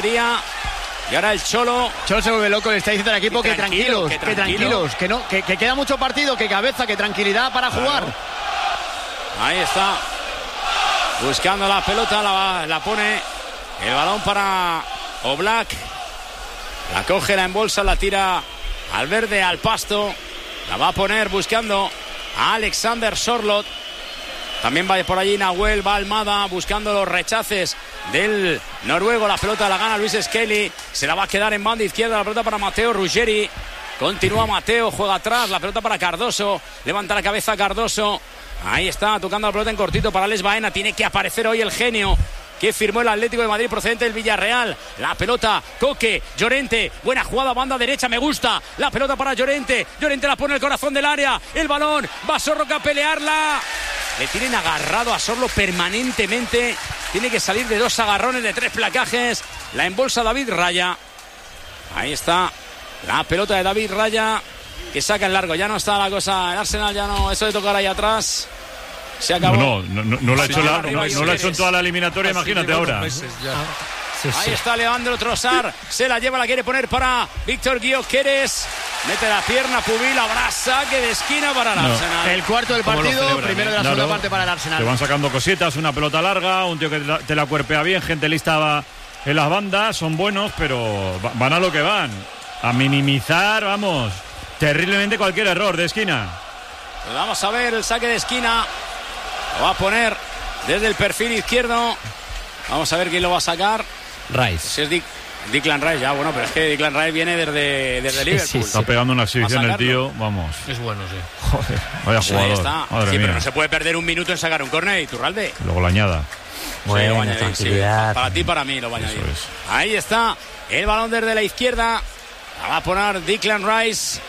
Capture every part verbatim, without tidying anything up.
Y ahora el Cholo. Cholo se vuelve loco, le está diciendo al equipo que, que, tranquilo, tranquilos, que, tranquilo. que tranquilos, que no, que, que queda mucho partido, que cabeza, que tranquilidad para claro. jugar. Ahí está. Buscando la pelota, la, la pone el balón para Oblak. La coge, la embolsa, la tira al verde, al pasto. La va a poner buscando a Alexander Sorloth. También va por allí Nahuel, va Almada buscando los rechaces del noruego. La pelota la gana Luis Skelly. Se la va a quedar en banda izquierda. La pelota para Matteo Ruggeri. Continúa Mateo, juega atrás. La pelota para Cardoso. Levanta la cabeza Cardoso. Ahí está, tocando la pelota en cortito para Alex Baena. Tiene que aparecer hoy el genio que firmó el Atlético de Madrid procedente del Villarreal. La pelota, Coque, Llorente, buena jugada, banda derecha, me gusta. La pelota para Llorente, Llorente la pone en el corazón del área. El balón, va Sorloth a pelearla. Le tienen agarrado a Sorloth permanentemente. Tiene que salir de dos agarrones, de tres placajes. La embolsa David Raya. Ahí está la pelota de David Raya, que saca en largo. Ya no está la cosa, el Arsenal ya no, eso de tocar ahí atrás se acabó. No, no, no, no lo ha hecho, la, no, no lo ha hecho en toda la eliminatoria, imagínate ahora. Sí, sí. Ahí está Leandro Trossard, se la lleva, la quiere poner para Víctor Gyökeres. Mete la pierna, Pubil, habrá saque de esquina para el no. Arsenal. El cuarto del partido, primero de la segunda parte para el Arsenal. Te van sacando cositas, una pelota larga, un tío que te la cuerpea bien, gente lista en las bandas, son buenos, pero van a lo que van. A minimizar, vamos, terriblemente cualquier error de esquina. Pues vamos a ver el saque de esquina. Lo va a poner desde el perfil izquierdo. Vamos a ver quién lo va a sacar. Rice. Si es Dick, Declan Rice, ya bueno, pero es que Declan Rice viene desde, desde sí, Liverpool. Sí, sí. Está pegando una exhibición el tío, vamos. Es bueno, sí. Joder, vaya jugador. Ahí está. Madre sí, mía. pero no se puede perder un minuto en sacar un córner, Iturralde. Luego la añada. Bueno, sí, tranquilidad. Sí. Para ti, para mí lo va a añadir. Es. Ahí está el balón desde la izquierda. La va a poner Declan Rice.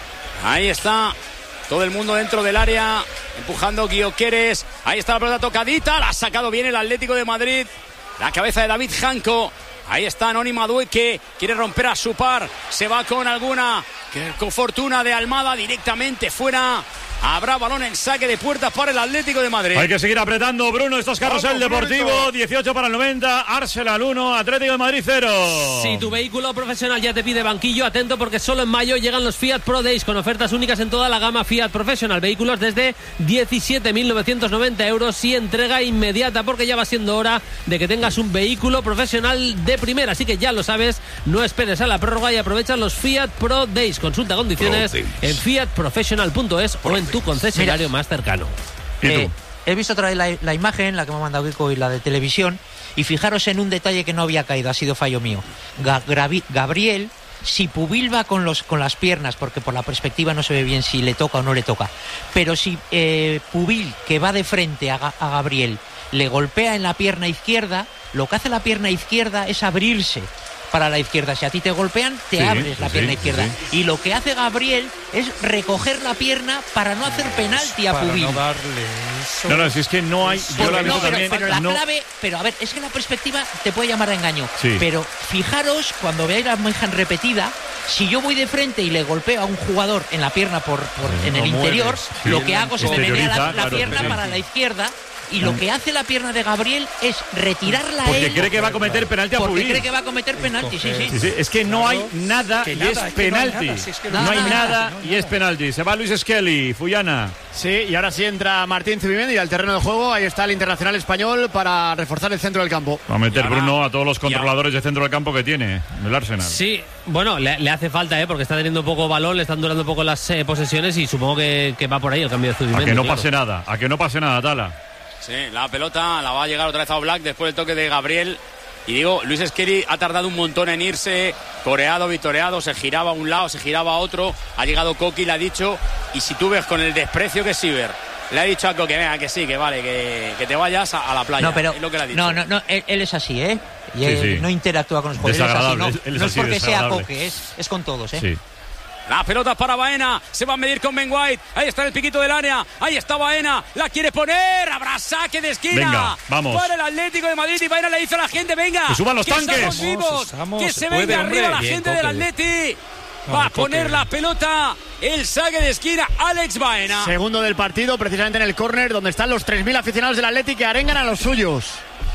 Ahí está. Todo el mundo dentro del área. Empujando Gyökeres. Ahí está la pelota tocadita. La ha sacado bien el Atlético de Madrid. La cabeza de David Janko. Ahí está Noni Madueke, que quiere romper a su par. Se va con alguna con fortuna de Almada directamente fuera. Habrá balón en saque de puertas para el Atlético de Madrid. Hay que seguir apretando, Bruno. Esto es Carrusel Deportivo. dieciocho para el noventa. Arsenal uno, Atlético de Madrid cero. Si tu vehículo profesional ya te pide banquillo, atento porque solo en mayo llegan los Fiat Pro Days con ofertas únicas en toda la gama Fiat Professional. Vehículos desde diecisiete mil novecientos noventa euros y entrega inmediata, porque ya va siendo hora de que tengas un vehículo profesional de primera. Así que ya lo sabes, no esperes a la prórroga y aprovecha los Fiat Pro Days. Consulta condiciones en fiat professional punto es o en tu concesionario Mira, más cercano. Eh, he visto otra vez la, la imagen, la que me ha mandado Kiko, y la de televisión, y fijaros en un detalle que no había caído, ha sido fallo mío. Ga, Gravi, Gabriel, si Pubil va con, los, con las piernas, porque por la perspectiva no se ve bien si le toca o no le toca, pero si eh, Pubil, que va de frente a, a Gabriel, le golpea en la pierna izquierda, lo que hace la pierna izquierda es abrirse para la izquierda. Si a ti te golpean, te sí, abres la sí, pierna izquierda. Sí. Y lo que hace Gabriel es recoger la pierna para no hacer penalti a Pubil. No, darle eso. no, no, si es que no hay... Yo la he visto no, pero, también, pero la no. clave... Pero a ver, es que la perspectiva te puede llamar a engaño. Sí. Pero fijaros, cuando veáis la imagen repetida, si yo voy de frente y le golpeo a un jugador en la pierna por, por en el interior, sí, lo que hago es que me menea la, la claro, pierna sí. para la izquierda. Y lo que hace la pierna de Gabriel es retirarla porque él. cree que va a cometer penalti a Pubil. Porque cree que va a cometer penalti, sí, sí. sí, sí. Es que no hay nada y es penalti. No hay nada y es penalti. Se va Luis Skelly, Fuyana. Sí, y ahora sí entra Martín Zubimendi al terreno de juego. Ahí está el internacional español para reforzar el centro del campo. Va a meter Bruno a todos los controladores de centro del campo que tiene el Arsenal. Sí, bueno, le, le hace falta, ¿eh? Porque está teniendo poco balón, le están durando poco las eh, posesiones y supongo que, que va por ahí el cambio de Zubimendi. A que no claro. pase nada, a que no pase nada, Tala. Sí, la pelota la va a llegar otra vez a Oblak después del toque de Gabriel. Y digo, Luis Skelly ha tardado un montón en irse, coreado, victoriado, se giraba a un lado, se giraba a otro. Ha llegado Coqui, le ha dicho, y si tú ves con el desprecio que es Siver, le ha dicho a Coqui, venga, que sí, que vale, que, que te vayas a, a la playa. No, pero, es lo que le ha dicho. No, no, no, él, él es así, ¿eh? Y sí, él sí. no interactúa con los jugadores, él es así, no, él, él es no así, es porque sea Coqui, es, es con todos, ¿eh? Sí. La pelota para Baena, se va a medir con Ben White, ahí está el piquito del área, ahí está Baena, la quiere poner, habrá saque de esquina. Venga, vamos. Para el Atlético de Madrid y Baena le dice a la gente, venga, que suban los que tanques. Estamos vivos, estamos, que se, se puede, venga hombre. arriba la Bien, gente Coque. del Atleti. Va a poner Coque. La pelota, el saque de esquina, Alex Baena. Segundo del partido, precisamente en el córner, donde están los tres mil aficionados del Atleti que arengan a los suyos.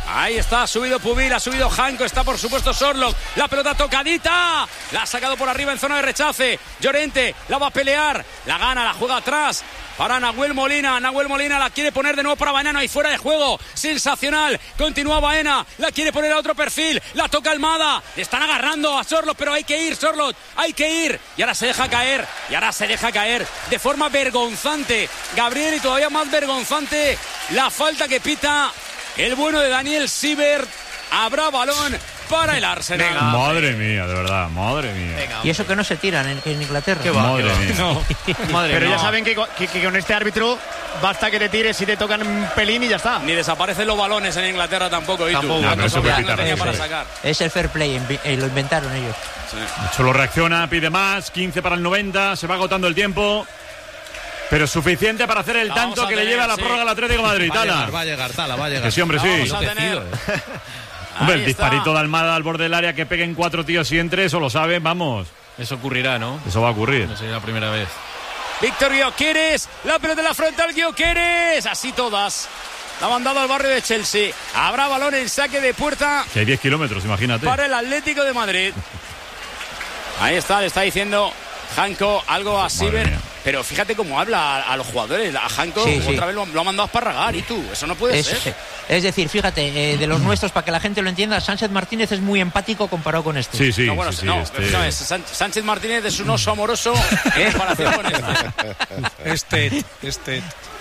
Ahí está, ha subido Pubil, ha subido Janko, está por supuesto Sorloth. La pelota tocadita. La ha sacado por arriba en zona de rechace. Llorente la va a pelear. La gana, la juega atrás para Nahuel Molina. Nahuel Molina la quiere poner de nuevo para Baena. Ahí fuera de juego. Sensacional. Continúa Baena. La quiere poner a otro perfil. La toca Almada. Le están agarrando a Sorloth, pero hay que ir, Sorloth. Hay que ir. Y ahora se deja caer. Y ahora se deja caer de forma vergonzante Gabriel, y todavía más vergonzante la falta que pita el bueno de Daniel Siebert. Habrá balón para el Arsenal. Venga, madre mía, de verdad, madre mía. Venga, y eso que no se tiran en, en Inglaterra. ¿Qué va? Madre mía. No. Madre Pero no. ya saben que, que, que con este árbitro basta que te tires y te tocan un pelín y ya está. Ni desaparecen los balones en Inglaterra tampoco. ¿Y tampoco. tú? No, no, eso ya quitar, tenía sí, para sí. sacar. Es el fair play, eh, lo inventaron ellos. Sí. Solo reacciona, pide más, quince para el noventa, se va agotando el tiempo. Pero suficiente para hacer el La tanto que tener, le lleva a la sí. prórroga al Atlético de Madrid. Va a Tala. llegar, va a llegar, Tala, va a llegar. Que sí, hombre, sí. Vamos a tener. Hombre, el Ahí disparito está. de Almada al borde del área, que peguen cuatro tíos y entre, eso lo saben, vamos. Eso ocurrirá, ¿no? Eso va a ocurrir. No sería la primera vez. Víctor Gyökeres, la pelota en la frontal, Gyökeres, así todas. La ha mandado al barrio de Chelsea. Habrá balón en saque de puerta Que hay diez kilómetros, imagínate. para el Atlético de Madrid. Ahí está, le está diciendo Janko algo a Siebert. mía. Pero fíjate cómo habla a, a los jugadores. A Janko Sí, sí. otra vez lo, lo ha mandado a esparragar. ¿Y tú? Eso no puede Es, ser. es decir, fíjate, eh, de los nuestros, para que la gente lo entienda, Sánchez Martínez es muy empático comparado con este. Sí, sí, no, bueno, sí, sí, no, este- no, es San- Sánchez Martínez es un oso amoroso en comparación con este. Este, este.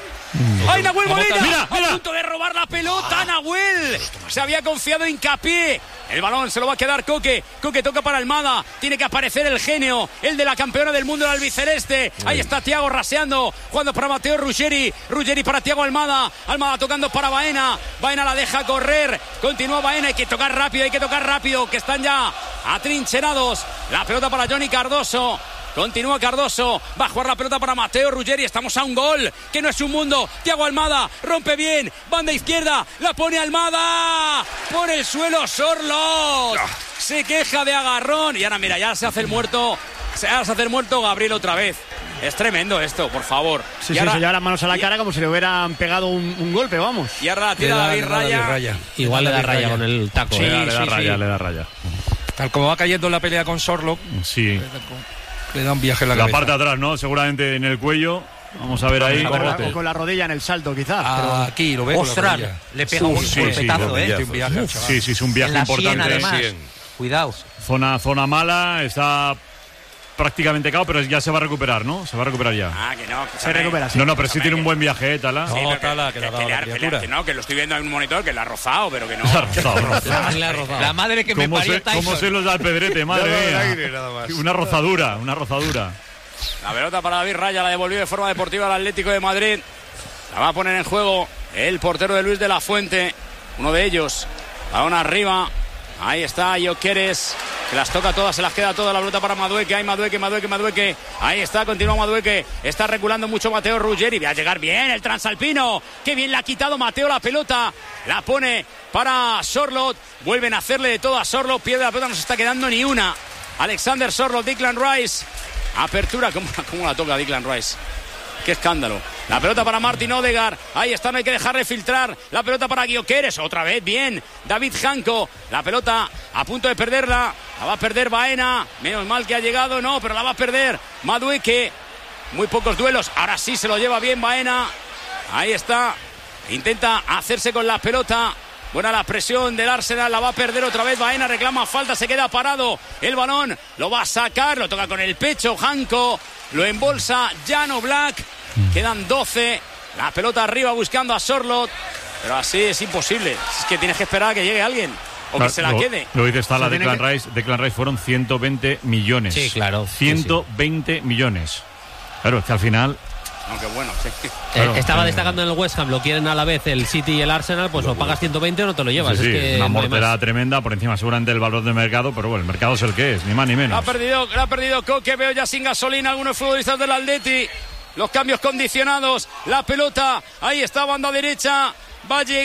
¡Ay, Nahuel Molina! Mira, mira. A punto de robar la pelota, Nahuel. Se había confiado Hincapié. El balón se lo va a quedar Coque. Coque toca para Almada. Tiene que aparecer el genio, el de la campeona del mundo, el albiceleste. Ahí está Thiago raseando, jugando para Matteo Ruggeri. Ruggeri para Thiago Almada. Almada tocando para Baena. Baena la deja correr. Continúa Baena. Hay que tocar rápido, hay que tocar rápido, que están ya atrincherados. La pelota para Johnny Cardoso. Continúa Cardoso, va a jugar la pelota para Matteo Ruggeri, estamos a un gol, que no es un mundo. Thiago Almada, rompe bien, banda izquierda, la pone Almada, por el suelo Sorloth, se queja de agarrón, y ahora mira, ya se hace el muerto, se hace el muerto Gabriel otra vez. Es tremendo esto, por favor. Sí, y sí, ahora, se lleva las manos a la cara como si le hubieran pegado un, un golpe, vamos. y ahora la tira David Raya. Igual le da raya con el taco. Sí, ¿eh? le da sí, raya, sí. le da raya. Tal como va cayendo la pelea con Sorloth, Sí. le da un viaje en la, La cabeza. parte de atrás, ¿no? Seguramente en el cuello. Vamos a ver ahí. O con, la, Cogote. o con la rodilla en el salto, quizás. Ah, pero- aquí lo veo. ¡Ostras! Le pega un Sí, sí, golpetazo, sí, ¿eh? Un viaje al chaval. Sí, sí, es un viaje En la importante. sien, además. Sí. Cuidado. Zona, zona mala, está prácticamente cao, pero ya se va a recuperar, ¿no? Se va a recuperar ya. Ah, que no, que Se recupera, sí. No, no, pero sí tiene un buen viaje, ¿eh, Tala? No, Sí, pero Tala, que le ha dado la pelear, criatura. pelear, que no, que lo estoy viendo en un monitor, que le ha rozado, pero que no. Se ha rozado, rozado. La madre que me ¿Cómo parió se, Tyson. ¿Cómo se los da el pedrete, madre Le ha dado el mía? aire, nada más. Una rozadura, una rozadura. La pelota para David Raya, la devolvió de forma deportiva al Atlético de Madrid. La va a poner en juego el portero de Luis de la Fuente, uno de ellos. Balón arriba. Ahí está Gyökeres, que las toca todas, se las queda todas. La pelota para Madueque. Hay Madueque, Madueque, Madueque. Ahí está, continúa Madueque. Está reculando mucho Matteo Ruggeri. Va a llegar bien el transalpino. Qué bien le ha quitado Mateo la pelota. La pone para Sorloth. Vuelven a hacerle de todo a Sorloth. Pierde la pelota, no se está quedando ni una. Alexander Sorloth, Declan Rice. Apertura, ¿cómo, cómo la toca Declan Rice? Qué escándalo. La pelota para Martin Odegaard. Ahí está, no hay que dejarle filtrar. La pelota para Gyökeres. Otra vez, bien. David Janko. La pelota a punto de perderla. La va a perder Baena. Menos mal que ha llegado, no, pero la va a perder Madueque. Muy pocos duelos. Ahora sí se lo lleva bien Baena. Ahí está. Intenta hacerse con la pelota. Buena la presión del Arsenal, la va a perder otra vez Baena, reclama falta, se queda parado el balón, lo va a sacar, lo toca con el pecho Janko, lo embolsa Jan Oblak, quedan doce, la pelota arriba buscando a Sorloth, pero así es imposible, es que tienes que esperar a que llegue alguien o que se la Lo- quede. Lo dice está Se la tiene Declan que- Rice. Declan Rice fueron ciento veinte millones. Sí, claro. Sí, ciento veinte millones. Claro, es que al final. Aunque bueno, sí. Eh, Claro, estaba eh, destacando en el West Ham, lo quieren a la vez el City y el Arsenal, pues lo pagas ciento veinte o no te lo llevas. Sí, sí, es que una no hay mortera más. tremenda por encima seguramente del valor del mercado, pero bueno, el mercado es el que es, ni más ni La ha menos. perdido, la ha perdido Coque, veo ya sin gasolina algunos futbolistas del Atleti. Los cambios condicionados, la pelota, ahí está, banda derecha, va a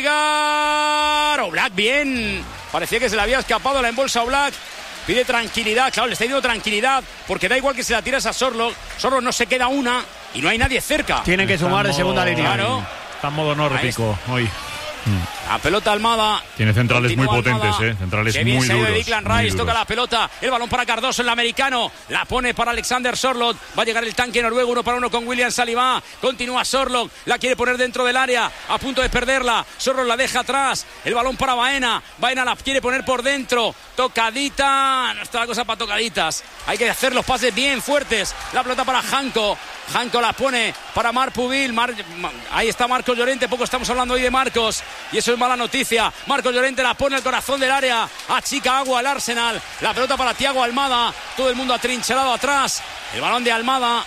llegar Oblak, bien. Parecía que se le había escapado la embolsa Oblak. Pide tranquilidad, claro, le está dando tranquilidad, porque da igual que se la tires a Sorloth. Sorloth no se queda una y no hay nadie cerca. Tienen que sumar de segunda línea. Claro. Está en modo nórdico hoy. Mm. La pelota Almada. Tiene centrales muy potentes, Almada. eh. Centrales Qué bien muy se ha ido duros. Declan muy Rice, duros. toca la pelota. El balón para Cardoso, el americano. La pone para Alexander Sorloth. Va a llegar el tanque noruego, uno para uno con William Saliba. Continúa Sorloth. La quiere poner dentro del área. A punto de perderla. Sorloth la deja atrás. El balón para Baena. Baena la quiere poner por dentro. Tocadita. No está la cosa para tocaditas. Hay que hacer los pases bien fuertes. La pelota para Janko. Janko la pone para Marc Pubil. Mar... Ahí está Marcos Llorente. Poco estamos hablando hoy de Marcos. Y eso es mala noticia. Marcos Llorente la pone al corazón del área. Achica agua al Arsenal. La pelota para Thiago Almada. Todo el mundo atrincherado atrás. El balón de Almada.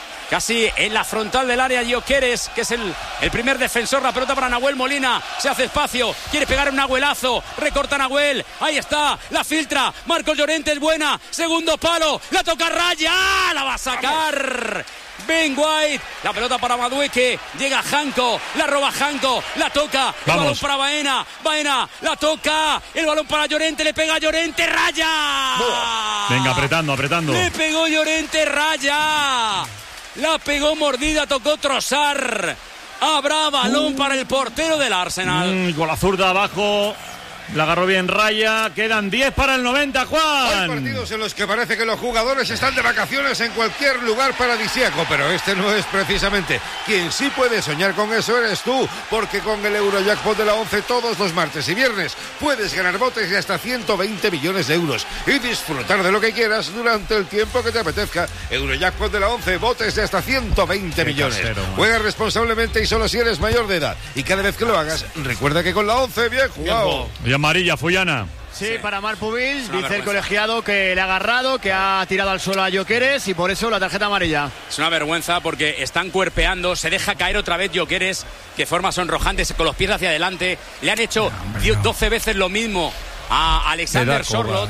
Casi en la frontal del área, Gyökeres, que es el, el primer defensor. La pelota para Nahuel Molina. Se hace espacio. Quiere pegar un Nahuelazo. Recorta Nahuel. Ahí está. La filtra. Marcos Llorente es buena. Segundo palo. La toca Raya. ¡Ah! La va a sacar. Ben White. La pelota para Madueke. Llega Janko. La roba Janko. La toca. El Vamos. balón para Baena. Baena. La toca. El balón para Llorente. Le pega Llorente. Raya. Venga, apretando, apretando. Le pegó Llorente. Raya. La pegó mordida, tocó Trossard. Habrá balón uh. para el portero del Arsenal. Mm, con la zurda abajo. La agarró bien Raya. Quedan diez para el noventa, Juan. Hay partidos en los que parece que los jugadores están de vacaciones en cualquier lugar paradisíaco, pero este no es precisamente. Quien sí puede soñar con eso eres tú, porque con el Eurojackpot de la once todos los martes y viernes puedes ganar botes de hasta ciento veinte millones de euros y disfrutar de lo que quieras durante el tiempo que te apetezca. Eurojackpot de la once, botes de hasta ciento veinte millones. Casero, Juega responsablemente y solo si eres mayor de edad. Y cada vez que lo hagas, recuerda que con la once, bien jugado. Y amarilla, Fullana. Sí, sí, para Marc Pubil, dice vergüenza. El colegiado que le ha agarrado, que ha tirado al suelo a Gyökeres y por eso la tarjeta amarilla. Es una vergüenza porque están cuerpeando, se deja caer otra vez Gyökeres, que forma sonrojantes con los pies hacia adelante. Le han hecho doce veces lo mismo a Alexander Sorloth.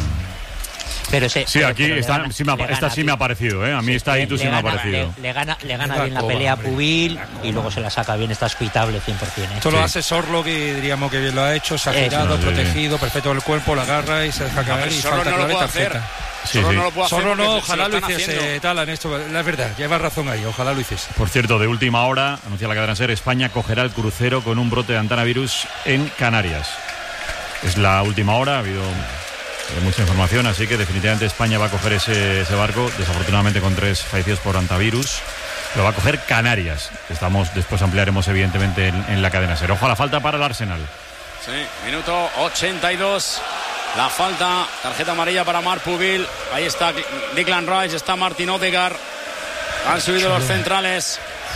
Pero se, sí, pero, aquí pero está, gana, sí me ha, esta sí me ha parecido, ¿eh? A mí sí, esta Itu sí me ha parecido. Le, le gana, le gana bien la pelea a Pubil y luego se la saca bien, está hospitable cien por ciento. ¿eh? Esto sí. Lo hace Sorloth, que diríamos que bien lo ha hecho, se ha girado, sí, protegido, sí. Perfecto del cuerpo, la agarra y se deja caer y falta no clave lo tarjeta. Sí, Solo sí. no lo puedo hacer. Solo no, ojalá lo, lo hiciese tal en esto. La verdad, lleva razón ahí, ojalá lo hiciese. Por cierto, de última hora, anuncia la cadena SER, España cogerá el crucero con un brote de antanavirus en Canarias. Es la última hora, ha habido mucha información, así que definitivamente España va a coger ese, ese barco, desafortunadamente con tres fallecidos por antivirus. Lo va a coger Canarias. Estamos, después ampliaremos evidentemente en, en la cadena SER. Ojo a la falta para el Arsenal. Sí, minuto ochenta y dos. La falta, tarjeta amarilla para Marc Pubil. Ahí está Declan Rice, está Martin Odegaard. Han subido los centrales.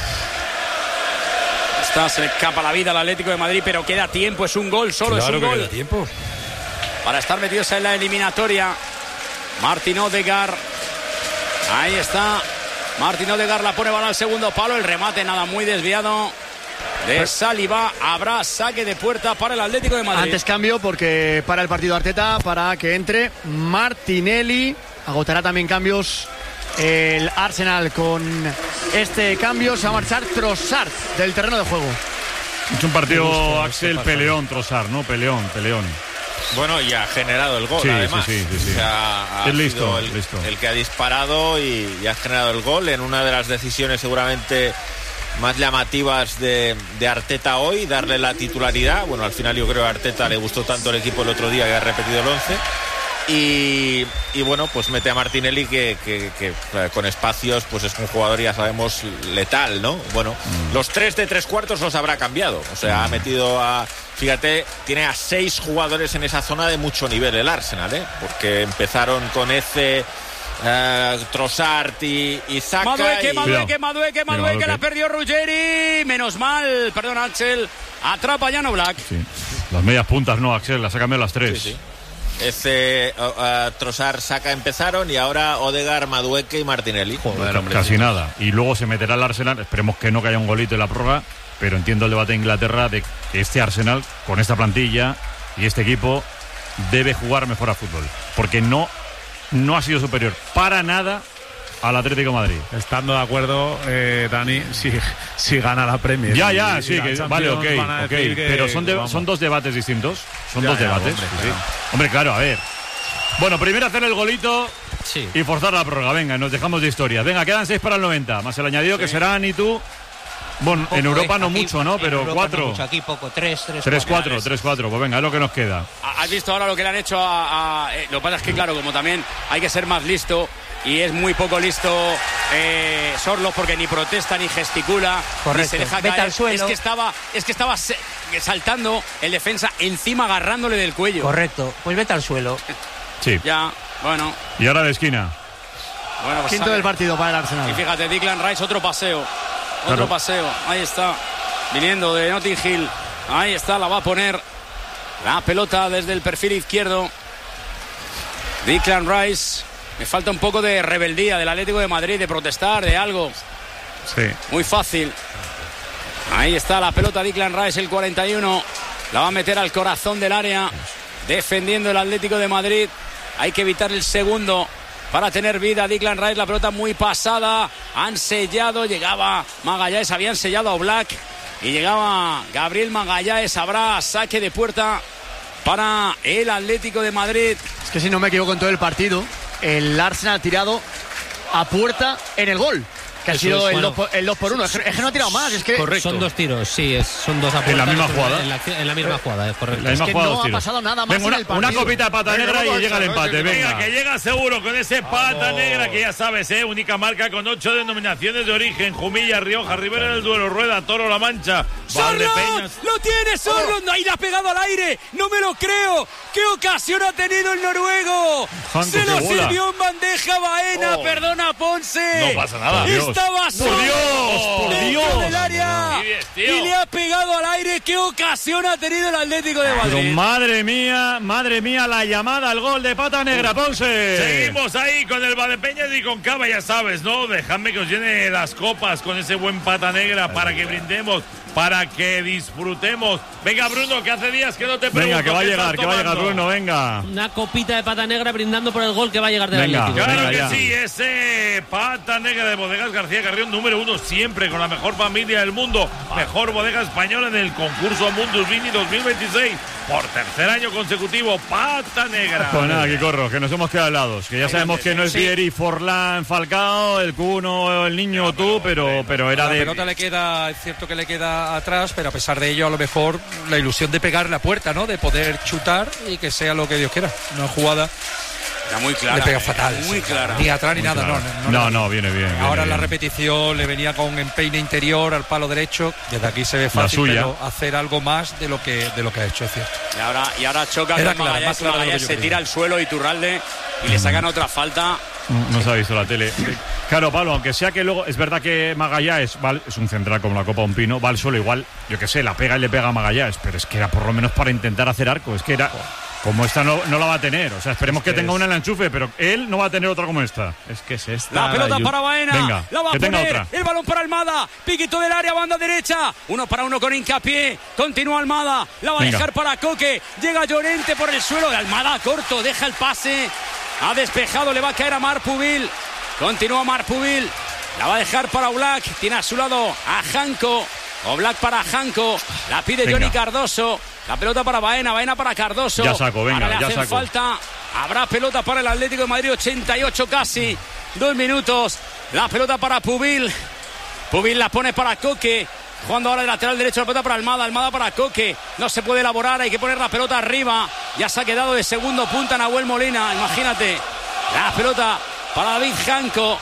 Está, se le escapa la vida al Atlético de Madrid, pero queda tiempo, es un gol, solo claro es un que gol. Queda tiempo. Para estar metidos en la eliminatoria. Martin Odegaard. Ahí está. Martin Odegaard la pone balón al segundo palo. El remate nada muy desviado de Saliba. Habrá saque de puerta para el Atlético de Madrid. Antes cambio porque para el partido Arteta, para que entre Martinelli. Agotará también cambios el Arsenal con este cambio. Se va a marchar Trossard del terreno de juego. Es un partido, Axel, peleón, Trossard, ¿no? Peleón, peleón. Bueno, y ha generado el gol, sí, además. Sí, sí, sí, sí. O sea, ha es listo, sido el, listo. el que ha disparado y, y ha generado el gol en una de las decisiones seguramente más llamativas de, de Arteta hoy, darle la titularidad. Bueno, al final yo creo que a Arteta le gustó tanto el equipo el otro día que ha repetido el once. Y, y bueno, pues mete a Martinelli que, que, que con espacios pues es un jugador, ya sabemos, letal, ¿no? Bueno, mm. los tres de tres cuartos los habrá cambiado. O sea, mm. ha metido a... Fíjate, tiene a seis jugadores en esa zona de mucho nivel el Arsenal, ¿eh? Porque empezaron con Eze, uh, Trossard y, y Saka. Madueke, y... Madueke, Madueke, Madueke, la perdió Ruggeri. Menos mal, perdón, Axel. Atrapa Jan Oblak. Sí. Las medias puntas no, Axel, las ha cambiado las tres. Sí, sí. Ese uh, uh, Trossard, Saka empezaron y ahora Odegaard, Madueke y Martinelli. Joder, hombre, casi sí. nada. Y luego se meterá el Arsenal. Esperemos que no que haya un golito en la prórroga. Pero entiendo el debate de Inglaterra de que este Arsenal, con esta plantilla y este equipo, debe jugar mejor a fútbol. Porque no, no ha sido superior para nada al Atlético de Madrid. Estando de acuerdo, eh, Dani, si, si gana la Premier. Ya, ya, sí, que, vale, ok, okay. Que, pero son, de, son dos debates distintos. Son ya, dos ya, debates. Hombre, sí, claro. sí. Hombre, claro, a ver. Bueno, primero hacer el golito sí. y forzar la prórroga. Venga, nos dejamos de historia. Venga, quedan seis para el noventa. Más el añadido sí. que serán y tú. Bueno, Poco, en Europa eh, no aquí- mucho, ¿no? en Pero Europa cuatro. no mucho, aquí poco, tres, tres, tres cuatro. cuatro, tres cuatro. Pues venga, es lo que nos queda. ¿Has visto ahora lo que le han hecho a, a- eh, lo que pasa es que, claro, como también hay que ser más listo, y es muy poco listo eh, Sorloth, porque ni protesta ni gesticula, Correcto. ni se deja Vete caer. al suelo. Es que estaba, es que estaba se- saltando el defensa encima, agarrándole del cuello. Correcto, pues vete al suelo. Sí. Ya, bueno. Y ahora de esquina. Bueno, pues Quinto sabe. del partido para el Arsenal. Y fíjate, Declan Rice, otro paseo. Otro Claro. paseo. Ahí está. Viniendo de Notting Hill. Ahí está, la va a poner. La pelota desde el perfil izquierdo. Declan Rice. Me falta un poco de rebeldía del Atlético de Madrid, de protestar, de algo. Sí. Muy fácil. Ahí está la pelota, Declan Rice, el cuarenta y uno. La va a meter al corazón del área. Defendiendo el Atlético de Madrid. Hay que evitar el segundo para tener vida. Declan Rice, la pelota muy pasada. Han sellado, llegaba Magallanes, habían sellado a Oblak. Y llegaba Gabriel Magallanes. Habrá saque de puerta para el Atlético de Madrid. Es que si no me equivoco en todo el partido, el Arsenal ha tirado a puerta en el gol, que ha Eso sido es, el, bueno. dos por, el dos por uno. Es que, es que no ha tirado más. Es que, Correcto. Son dos tiros, sí, es, son dos En la apuestas, misma en jugada. En la, en la misma jugada, es correcto. La misma que jugada, no dos ha tiros. pasado nada más Venga, en una, el partido. una copita de pata Venga, negra y vamos, llega el vamos, empate. venga. Venga, Que llega seguro con ese pata negra que ya sabes, ¿eh? Única marca con ocho denominaciones de origen: Jumilla, Rioja, Ribera del Duero, Rueda, Toro, La Mancha, Valdepeñas. ¡Lo tiene Sorloth! ¡Ahí la ha pegado al aire! ¡No me lo creo! ¡Qué ocasión ha tenido el noruego! Janko, ¡Se lo qué bola. sirvió en bandeja Baena! ¡Perdona, Ponce! No pasa nada. Por Dios. ¡Estaba Por solo Dios, por dentro Dios. del área! Sí, ves, tío. Y le ha pegado al aire. ¡Qué ocasión ha tenido el Atlético de Pero Madrid! madre mía, madre mía, la llamada al gol de pata negra, Ponce. Seguimos ahí con el Valdepeñas y con Cava, ya sabes, ¿no? Dejadme que os llene las copas con ese buen pata negra para que brindemos, para que disfrutemos. Venga, Bruno, que hace días que no te pregunto. Venga, que va a ¿qué llegar, estás que va a llegar, tomando? Bruno, venga. Una copita de pata negra brindando por el gol que va a llegar del Venga. Atlético. Claro Venga, que ya. sí, ese pata negra de Bodegas García Carrión, número uno siempre, con la mejor familia del mundo. Mejor bodega española en el concurso Mundus Vini dos mil veintiséis. Por tercer año consecutivo, pata negra. Pues nada, que corro, que nos hemos quedado helados. Que ya sabemos que no es Sí. Vieri, Forlán, Falcao, el Cuno, el niño o tú, pero, pero era la de. pelota le queda, es cierto que le queda atrás, pero a pesar de ello, a lo mejor la ilusión de pegar la puerta, ¿no? De poder chutar y que sea lo que Dios quiera. Una jugada Era muy clara. le pega eh, fatal. Muy clara. Ni atrás ni Muy nada, claro. no. No, no, no, viene bien. viene Ahora en la bien. repetición le venía con empeine interior al palo derecho. Desde aquí se ve La fácil, suya. pero hacer algo más de lo que de lo que ha hecho, es cierto. Y ahora, y ahora choca Era con clara, Magallanes. más clara de lo que Magallanes yo se creía. tira al suelo y Turralde y le sacan otra falta. No se ha visto la tele. Claro, Pablo, aunque sea que luego. Es verdad que Magallanes va, es un central como la Copa de un Pino, va al suelo igual, yo que sé, la pega y le pega a Magallanes, pero es que era por lo menos para intentar hacer arco. Es que era. Como esta no, no la va a tener. O sea, esperemos que, que tenga es- una en el enchufe, pero él no va a tener otra como esta. Es que es esta. La pelota Yu- para Baena. Venga, la va a que tenga poner. otra. El balón para Almada. Piquito del área, banda derecha. Uno para uno con Hincapié. Continúa Almada. La va a Venga. dejar para Coque. Llega Llorente por el suelo. Almada corto. Deja el pase. Ha despejado. Le va a caer a Marpubil. Continúa Marpubil. La va a dejar para Oblak. Tiene a su lado a Janko. Oblak para Janko. La pide Venga. Johnny Cardoso. La pelota para Baena. Baena para Cardoso. Ya saco, venga, Ahora le ya hacen saco. falta. Habrá pelota para el Atlético de Madrid. ochenta y ocho casi. Dos minutos. La pelota para Pubil. Pubil la pone para Coque. Jugando ahora de lateral derecho, la pelota para Almada. Almada para Coque. No se puede elaborar. Hay que poner la pelota arriba. Ya se ha quedado de segundo punta Nahuel Molina. Imagínate. La pelota para David Janko.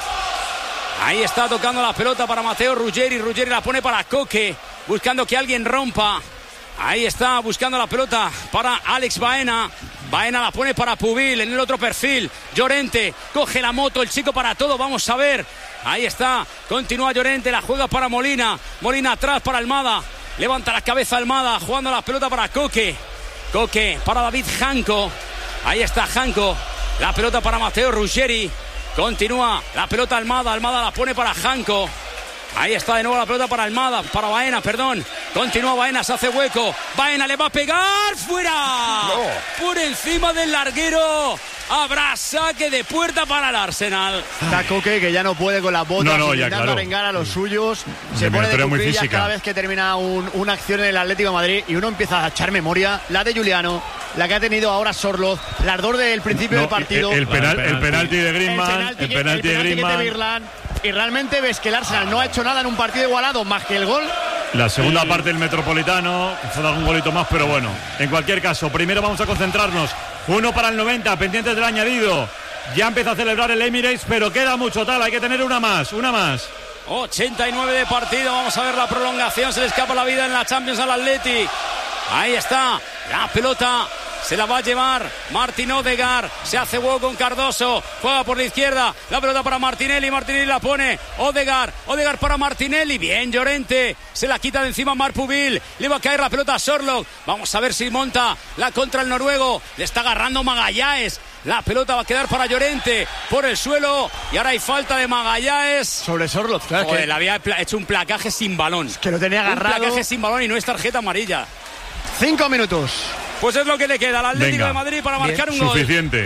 Ahí está tocando la pelota para Mateo Ruggeri. Ruggeri la pone para Coque. Buscando que alguien rompa. Ahí está buscando la pelota para Alex Baena. Baena la pone para Pubil en el otro perfil. Llorente coge la moto, el chico para todo. Vamos a ver. Ahí está. Continúa Llorente. La juega para Molina. Molina atrás para Almada. Levanta la cabeza Almada. Jugando la pelota para Coque. Coque para David Janko. Ahí está Janko. La pelota para Mateo Ruggeri. Continúa la pelota Almada. Almada la pone para Janko. Ahí está de nuevo la pelota para Almada, para Baena, perdón. Continúa Baena, se hace hueco. Baena le va a pegar, fuera. Por encima del larguero. Habrá saque de puerta para el Arsenal. Está Coque, que ya no puede con las botas, No, no, ya, intentando claro. arengar a los suyos. Se De pone de Eliminatoria muy cuclillas física. cada vez que termina un- una acción en el Atlético de Madrid y uno empieza a echar memoria. La de Juliano, la que ha tenido ahora Sorloth, las dos del principio No, del partido. el, el penal- el penalti. penalti de El Griezmann, penalti el que- penalti de el penalti que Griezmann. te Virlan. y realmente ves que el Arsenal no ha hecho nada en un partido igualado más que el gol. La segunda parte del Metropolitano, fue algún golito más, pero bueno, en cualquier caso, primero vamos a concentrarnos. Uno para el noventa, pendientes del añadido. Ya empieza a celebrar el Emirates, pero queda mucho, tal, hay que tener una más, una más. ochenta y nueve de partido, vamos a ver la prolongación, se le escapa la vida en la Champions al Atleti. Ahí está, la pelota se la va a llevar Martin Odegaard, se hace hueco con Cardoso, juega por la izquierda, la pelota para Martinelli, Martinelli la pone, Odegaard, Odegaard para Martinelli, bien Llorente, se la quita de encima Marpubil, le va a caer la pelota a Sorloth, vamos a ver si monta la contra el noruego, le está agarrando Magallanes, la pelota va a quedar para Llorente por el suelo y ahora hay falta de Magallanes sobre Sorloth, claro. Joder, que... le había hecho un placaje sin balón, que lo tenía agarrado, un placaje sin balón y no es tarjeta amarilla. Cinco minutos. Pues es lo que le queda al Atlético Venga. de Madrid para marcar Bien. un gol. Suficiente.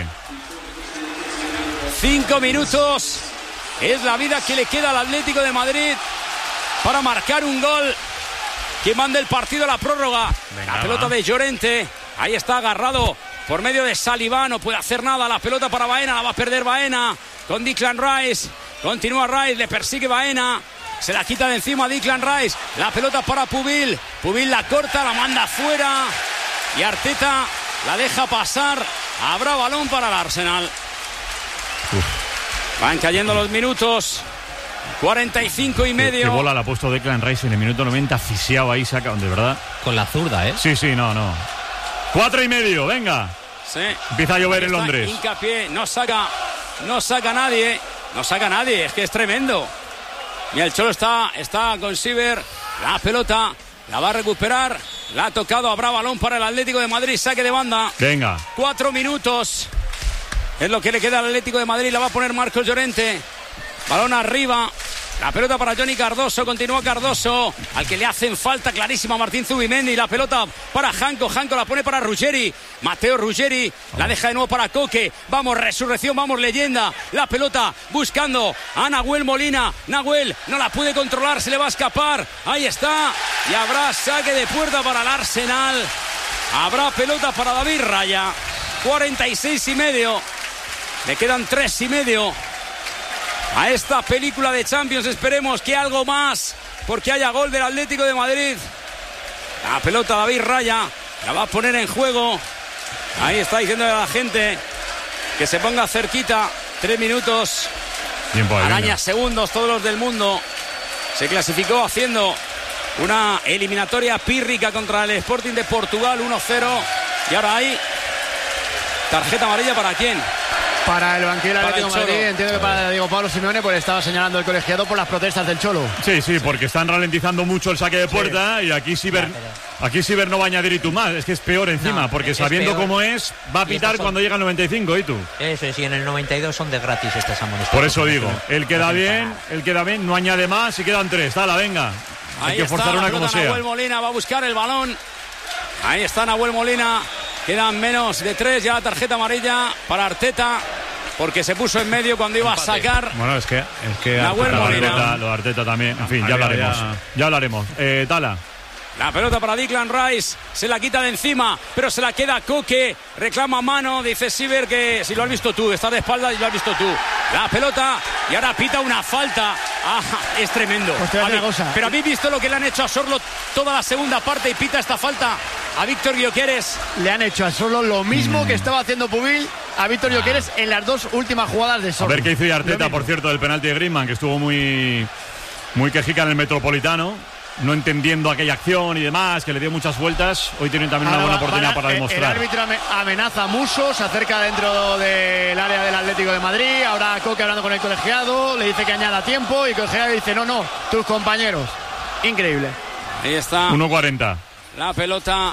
Cinco minutos es la vida que le queda al Atlético de Madrid para marcar un gol que manda el partido a la prórroga. Venga, la pelota va. de Llorente, ahí está agarrado por medio de Saliba, no puede hacer nada, la pelota para Baena, la va a perder Baena con Declan Rice, continúa Rice, le persigue Baena, se la quita de encima a Declan Rice, la pelota para Pubil, Pubil la corta, la manda fuera y Arteta la deja pasar, habrá balón para el Arsenal. Uf. Van cayendo los minutos, cuarenta y cinco y medio. Qué, qué bola la ha puesto Declan Rice en el minuto noventa, asfixiado ahí, saca, de verdad. Con la zurda, ¿eh? Sí, sí, no, no. Cuatro y medio, venga. Sí. Empieza a llover en Está Londres. Hincapié, no saca, no saca nadie, no saca nadie, es que es tremendo. Y el Cholo está, está con Siever, la pelota, la va a recuperar, la ha tocado, habrá balón para el Atlético de Madrid, saque de banda. Venga. Cuatro minutos, es lo que le queda al Atlético de Madrid, la va a poner Marcos Llorente, balón arriba. La pelota para Johnny Cardoso, continúa Cardoso, al que le hacen falta clarísima a Martín Zubimendi. La pelota para Janko, Janko la pone para Ruggeri, Mateo Ruggeri, la deja de nuevo para Coque. Vamos, resurrección, vamos, leyenda. La pelota buscando a Nahuel Molina. Nahuel no la puede controlar, se le va a escapar. Ahí está, y habrá saque de puerta para el Arsenal. Habrá pelota para David Raya. cuarenta y seis y medio. Le quedan tres y medio a esta película de Champions. Esperemos que algo más, porque haya gol del Atlético de Madrid. La pelota David Raya la va a poner en juego. Ahí está diciendo a la gente que se ponga cerquita. Tres minutos, Tiempo ahí, araña venga. segundos, todos los del mundo. Se clasificó haciendo una eliminatoria pírrica contra el Sporting de Portugal, uno cero. Y ahora hay tarjeta amarilla para quién. Para el banquillo del Para Atlético el de Madrid, Cholo. entiendo que para Diego Pablo Simeone, pues estaba señalando el colegiado por las protestas del Cholo. Sí, sí, porque están ralentizando mucho el saque de puerta y aquí Siever, aquí Siever no va a añadir y tú más. Es que es peor encima, No, porque es sabiendo peor. cómo es, va a Y pitar estas son- cuando llega el noventa y cinco, ¿y tú? Eso es, y en el noventa y dos son de gratis estas amonestas. Por eso digo, él queda No hacen bien, nada. él queda bien, no añade más y quedan tres. Dala, venga. Hay Ahí que está forzar la una como pelota, sea. Nahuel Molina va a buscar el balón. Ahí está Nahuel Molina. Quedan menos de tres. Ya la tarjeta amarilla para Arteta, porque se puso en medio cuando iba a sacar. Bueno, es que... Es que Nahuel Lo de Molina. Arteta, lo de Arteta también. En fin, ya Había hablaremos. ya- Ya hablaremos. Eh, Tala. La pelota para Declan Rice. Se la quita de encima, pero se la queda Coque. Reclama mano. Dice Siever que si lo has visto tú, estás de espalda y lo has visto tú. La pelota y ahora pita una falta. Ah, es tremendo. Pues te voy a decir A mí- una cosa. Pero habéis visto lo que le han hecho a Sorloth toda la segunda parte y pita esta falta a Víctor Gyökeres. Le han hecho a Solo lo mismo que estaba haciendo Pubil a Víctor Gyökeres en las dos últimas jugadas de A Solo. ver qué hizo y Lo Arteta, mismo. por cierto, del penalti de Griezmann, que estuvo muy, muy quejica en el Metropolitano, no entendiendo aquella acción y demás, que le dio muchas vueltas. Hoy tienen también una Ahora buena va- oportunidad va- para el- demostrar. El árbitro ame- amenaza a Musso, se acerca dentro del área del Atlético de Madrid. Ahora Coque hablando con el colegiado, le dice que añada tiempo y el colegiado dice no, no, tus compañeros. Increíble. Ahí está. uno cuarenta. La pelota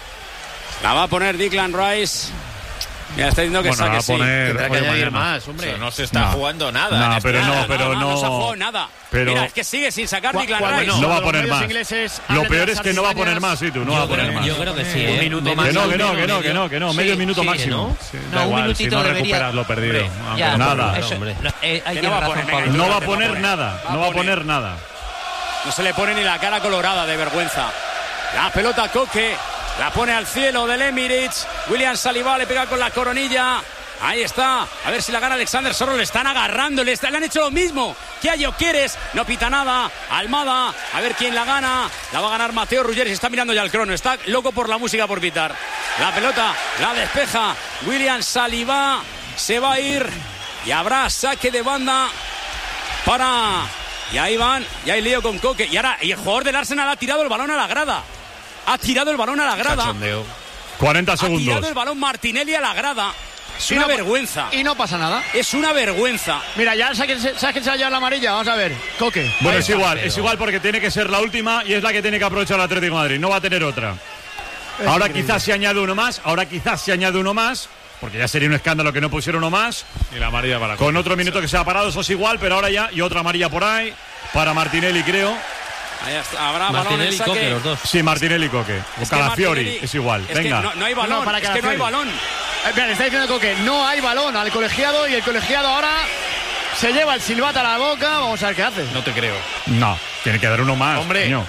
la va a poner Declan Rice. Ya está diciendo que Bueno, va saque a sí. poner Tendrá que hoy añadir mañana. más, hombre. Pero no se está No. jugando nada. No, en este pero no, nada. pero no, no, no- se ha jugado nada. pero- Mira, es que sigue sin sacar Cu- Declan cuando- Rice. No va a cuando los poner medios más. ingleses Lo hablan de peor las es que no va a poner artimañas, más, sí, tú, no va a Yo poner creo, más. yo creo que sí, Un ¿eh? minuto Medio- más. Que no, que no, medio, que no, que medio. no, que no, Sí, medio minuto sí, máximo. ¿no? Sí, No, da un igual, minutito si no debería- recuperas lo perdido. Hombre, Aunque ya, no Nada. recuperas. eso- hombre. no, eh, hay Que que no va a razón, poner, venga, Pablo. No va a Va a poner poner. nada, Va a no va a poner. poner nada. No se le pone ni la cara colorada de vergüenza. La pelota Coque la pone al cielo del Emirates. William Saliba le pega con la coronilla. Ahí está. A ver si la gana Alexander Soro. Le están agarrando. Le, está, le han hecho lo mismo que a Gyökeres. No pita nada. Almada. A ver quién la gana. La va a ganar Mateo Ruggeri. Se está mirando ya el crono. Está loco por la música por pitar. La pelota la despeja William Saliba. Se va a ir. Y habrá saque de banda para... Y ahí van. Y hay lío con Koke. Y ahora y el jugador del Arsenal ha tirado el balón a la grada. Ha tirado el balón a la grada. Cachondeo. cuarenta segundos. Ha tirado el balón Martinelli a la grada. Es una no, vergüenza. Y no pasa nada. Es una vergüenza. Mira, ya sabes que se, que se ha llevado la amarilla. Vamos a ver. Coque. Bueno, es igual. Es igual porque tiene que ser la última y es la que tiene que aprovechar el Atlético de Madrid. No va a tener otra. Es ahora increíble. Quizás se añade uno más. Ahora quizás se añade uno más. Porque ya sería un escándalo que no pusiera uno más. Y la amarilla para... Con otro minuto que se ha parado. Eso es igual, pero ahora ya. Y otra amarilla por ahí. Para Martinelli, creo. Ahí está, habrá Martinelli balón en Coque, los dos. Sí, Martinelli y Coque. O Calafiori, es igual. Es Venga. Que no, no hay balón, no, para es que no hay balón. Eh, mira, le está diciendo Coque, no hay balón al colegiado y el colegiado ahora se lleva el silbato a la boca. Vamos a ver qué hace. No te creo. No, tiene que dar uno más. Hombre. Coño.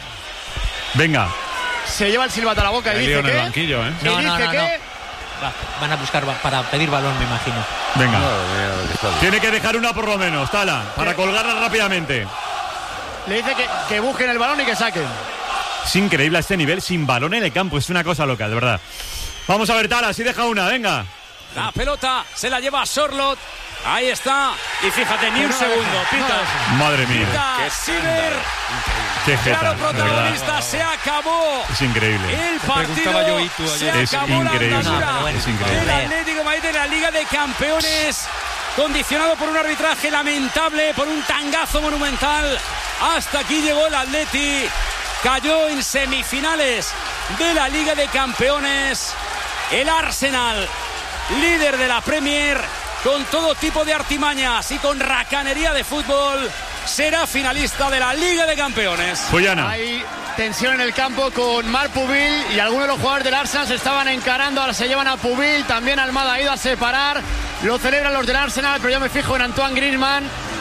Venga. Se lleva el silbato a la boca y dice en que... el banquillo, ¿eh? Y No, dice no, no, que... no. Va, van a buscar para pedir balón, me imagino. Venga. No, tiene que dejar una por lo menos, Tala, para colgarla rápidamente. Le dice que, que busquen el balón y que saquen. Es increíble a este nivel, sin balón en el campo. Es una cosa loca, de verdad. Vamos a ver, Tala, si deja una, venga. La pelota se la lleva Sorloth. Ahí está. Y fíjate, ni un segundo. Pita. Madre mía. Pita Siver. Qué jeta, Claro, de verdad. protagonista. Se acabó. Es increíble. El partido. preguntaba yo, ¿y tú ayer? Se Es acabó increíble. la andadura No, bueno, es increíble. del Atlético de Madrid de la Liga de Campeones. Condicionado por un arbitraje lamentable, por un tangazo monumental. Hasta aquí llegó el Atleti. Cayó en semifinales de la Liga de Campeones. El Arsenal, líder de la Premier, con todo tipo de artimañas y con racanería de fútbol, será finalista de la Liga de Campeones. Fuyana. Hay tensión en el campo con Marc Pubil y algunos de los jugadores del Arsenal se estaban encarando. Ahora se llevan a Pubil, también Almada ha ido a separar. Lo celebran los del Arsenal, pero yo me fijo en Antoine Griezmann.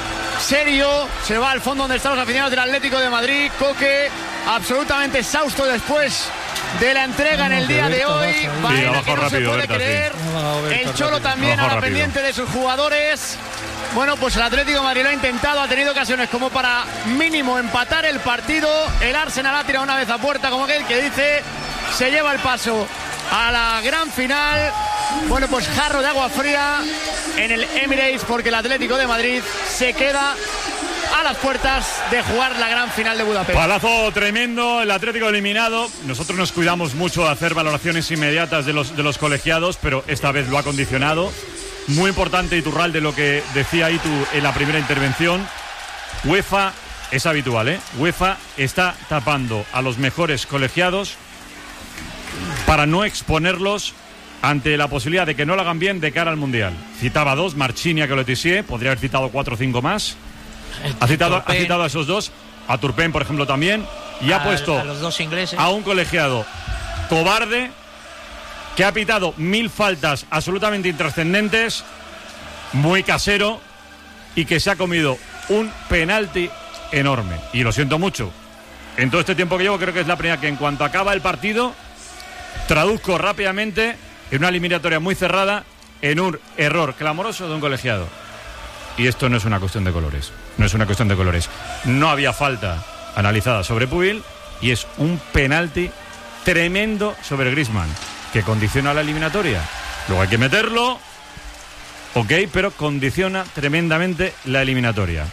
Serio, se va al fondo donde están los aficionados del Atlético de Madrid. Coque, absolutamente exhausto después de la entrega en el día de hoy. Faena que no se puede creer. El Cholo también a la pendiente de sus jugadores. Bueno, pues el Atlético de Madrid lo ha intentado, ha tenido ocasiones como para mínimo empatar el partido. El Arsenal ha tirado una vez a puerta, como aquel que dice, se lleva el paso a la gran final. Bueno, pues jarro de agua fría en el Emirates, porque el Atlético de Madrid se queda a las puertas de jugar la gran final de Budapest. Palazo tremendo, el Atlético eliminado. Nosotros nos cuidamos mucho de hacer valoraciones inmediatas de los, de los colegiados, pero esta vez lo ha condicionado. Muy importante, Iturralde, lo que decía Itu en la primera intervención. UEFA es habitual, ¿eh? UEFA está tapando a los mejores colegiados para no exponerlos ante la posibilidad de que no lo hagan bien de cara al Mundial. Citaba dos, Marchinia que Letizier, podría haber citado cuatro o cinco más. Ha citado, ha citado a esos dos, a Turpin, por ejemplo, también, y ha a, puesto a, los dos ingleses. a un colegiado cobarde que ha pitado mil faltas absolutamente intrascendentes, muy casero, y que se ha comido un penalti enorme. Y lo siento mucho. En todo este tiempo que llevo, creo que es la primera que en cuanto acaba el partido, traduzco rápidamente en una eliminatoria muy cerrada en un error clamoroso de un colegiado. Y esto no es una cuestión de colores. No es una cuestión de colores. No había falta analizada sobre Pubil y es un penalti tremendo sobre Griezmann que condiciona la eliminatoria. Luego hay que meterlo, ok, pero condiciona tremendamente la eliminatoria.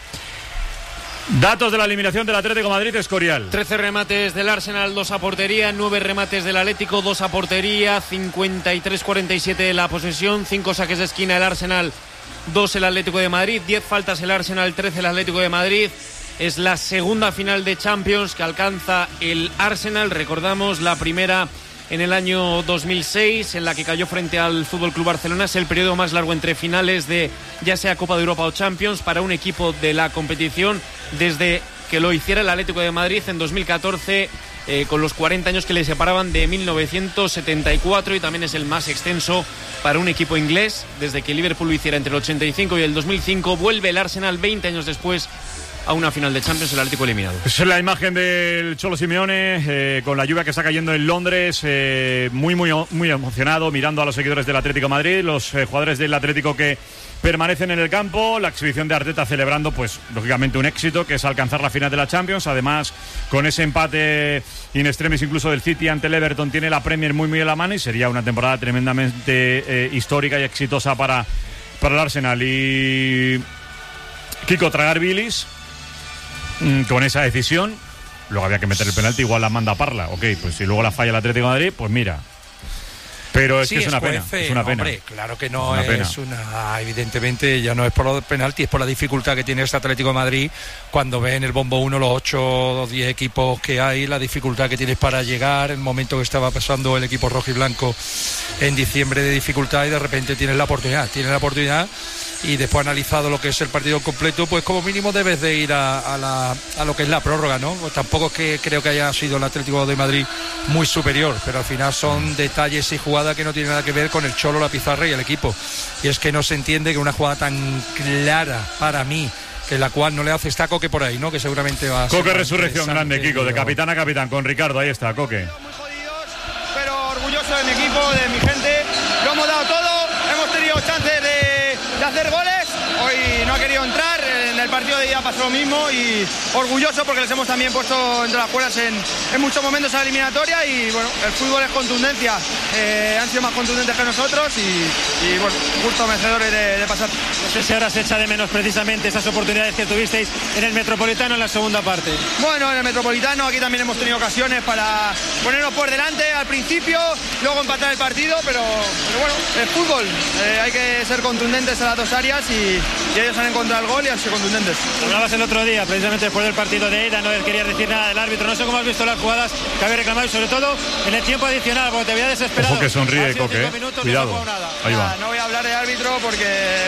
Datos de la eliminación del Atlético de Madrid, Escorial. trece remates del Arsenal, dos a portería, nueve remates del Atlético, dos a portería, cincuenta y tres cuarenta y siete la posesión, cinco saques de esquina el Arsenal, dos el Atlético de Madrid, diez faltas el Arsenal, trece el Atlético de Madrid. Es la segunda final de Champions que alcanza el Arsenal, recordamos la primera en el año dos mil seis, en la que cayó frente al F C Barcelona. Es el periodo más largo entre finales de ya sea Copa de Europa o Champions para un equipo de la competición desde que lo hiciera el Atlético de Madrid en dos mil catorce, eh, con los cuarenta años que le separaban de mil novecientos setenta y cuatro, y también es el más extenso para un equipo inglés desde que Liverpool lo hiciera entre el ochenta y cinco y el dos mil cinco. Vuelve el Arsenal veinte años después a una final de Champions, el Atlético eliminado. Es la imagen del Cholo Simeone eh, con la lluvia que está cayendo en Londres, eh, muy, muy, muy emocionado, mirando a los seguidores del Atlético de Madrid, los eh, jugadores del Atlético que permanecen en el campo, la exhibición de Arteta celebrando, pues, lógicamente un éxito, que es alcanzar la final de la Champions. Además, con ese empate in extremis incluso del City ante el Everton, tiene la Premier muy, muy en la mano y sería una temporada tremendamente eh, histórica y exitosa para, para el Arsenal. Y Kiko, tragar bilis mmm, con esa decisión. Luego había que meter el penalti, igual la manda Parla. Ok, pues si luego la falla el Atlético de Madrid, pues mira. Pero es sí, que es una juez, pena, es una pena. Hombre, claro que no es, una, es una, evidentemente ya no es por los penaltis, es por la dificultad que tiene este Atlético de Madrid cuando ve en el bombo uno los ocho o diez equipos que hay, la dificultad que tienes para llegar, el momento que estaba pasando el equipo rojo y blanco en diciembre de dificultad y de repente tienes la oportunidad, tienes la oportunidad y después analizado lo que es el partido completo, pues como mínimo debes de ir a, a, la, a lo que es la prórroga, ¿no? Pues tampoco es que creo que haya sido el Atlético de Madrid muy superior, pero al final son detalles y jugadas que no tienen nada que ver con el Cholo, la pizarra y el equipo. Y es que no se entiende que una jugada tan clara para mí, que la cual no le hace esta Coque por ahí, ¿no? Que seguramente va a ser... Coque resurrección grande, Kiko, de capitán a capitán, con Ricardo, ahí está, Coque. Muy jodidos, pero orgulloso de mi equipo, de mi gente. Lo hemos dado todo, hemos tenido chances de, de hacer goles. Hoy no ha querido entrar, en el partido de ida pasó lo mismo y orgulloso porque les hemos también puesto entre las cuerdas en, en muchos momentos a la eliminatoria y bueno, el fútbol es contundencia, eh, han sido más contundentes que nosotros y, y bueno, justo merecedores de, de pasar. No sé si ahora se echa de menos precisamente esas oportunidades que tuvisteis en el Metropolitano en la segunda parte. Bueno, en el Metropolitano aquí también hemos tenido ocasiones para ponernos por delante al principio, luego empatar el partido, pero, pero bueno, el fútbol, eh, hay que ser contundentes en las dos áreas y y ellos han encontrado el gol y han sido contundentes. Hablabas el otro día, precisamente después del partido de ida, no querías decir nada del árbitro. No sé cómo has visto las jugadas que había reclamado y sobre todo en el tiempo adicional, porque te había desesperado. Ojo que sonríe, Coque, cuidado. No, nada. Ahí va. Nada, no voy a hablar de árbitro porque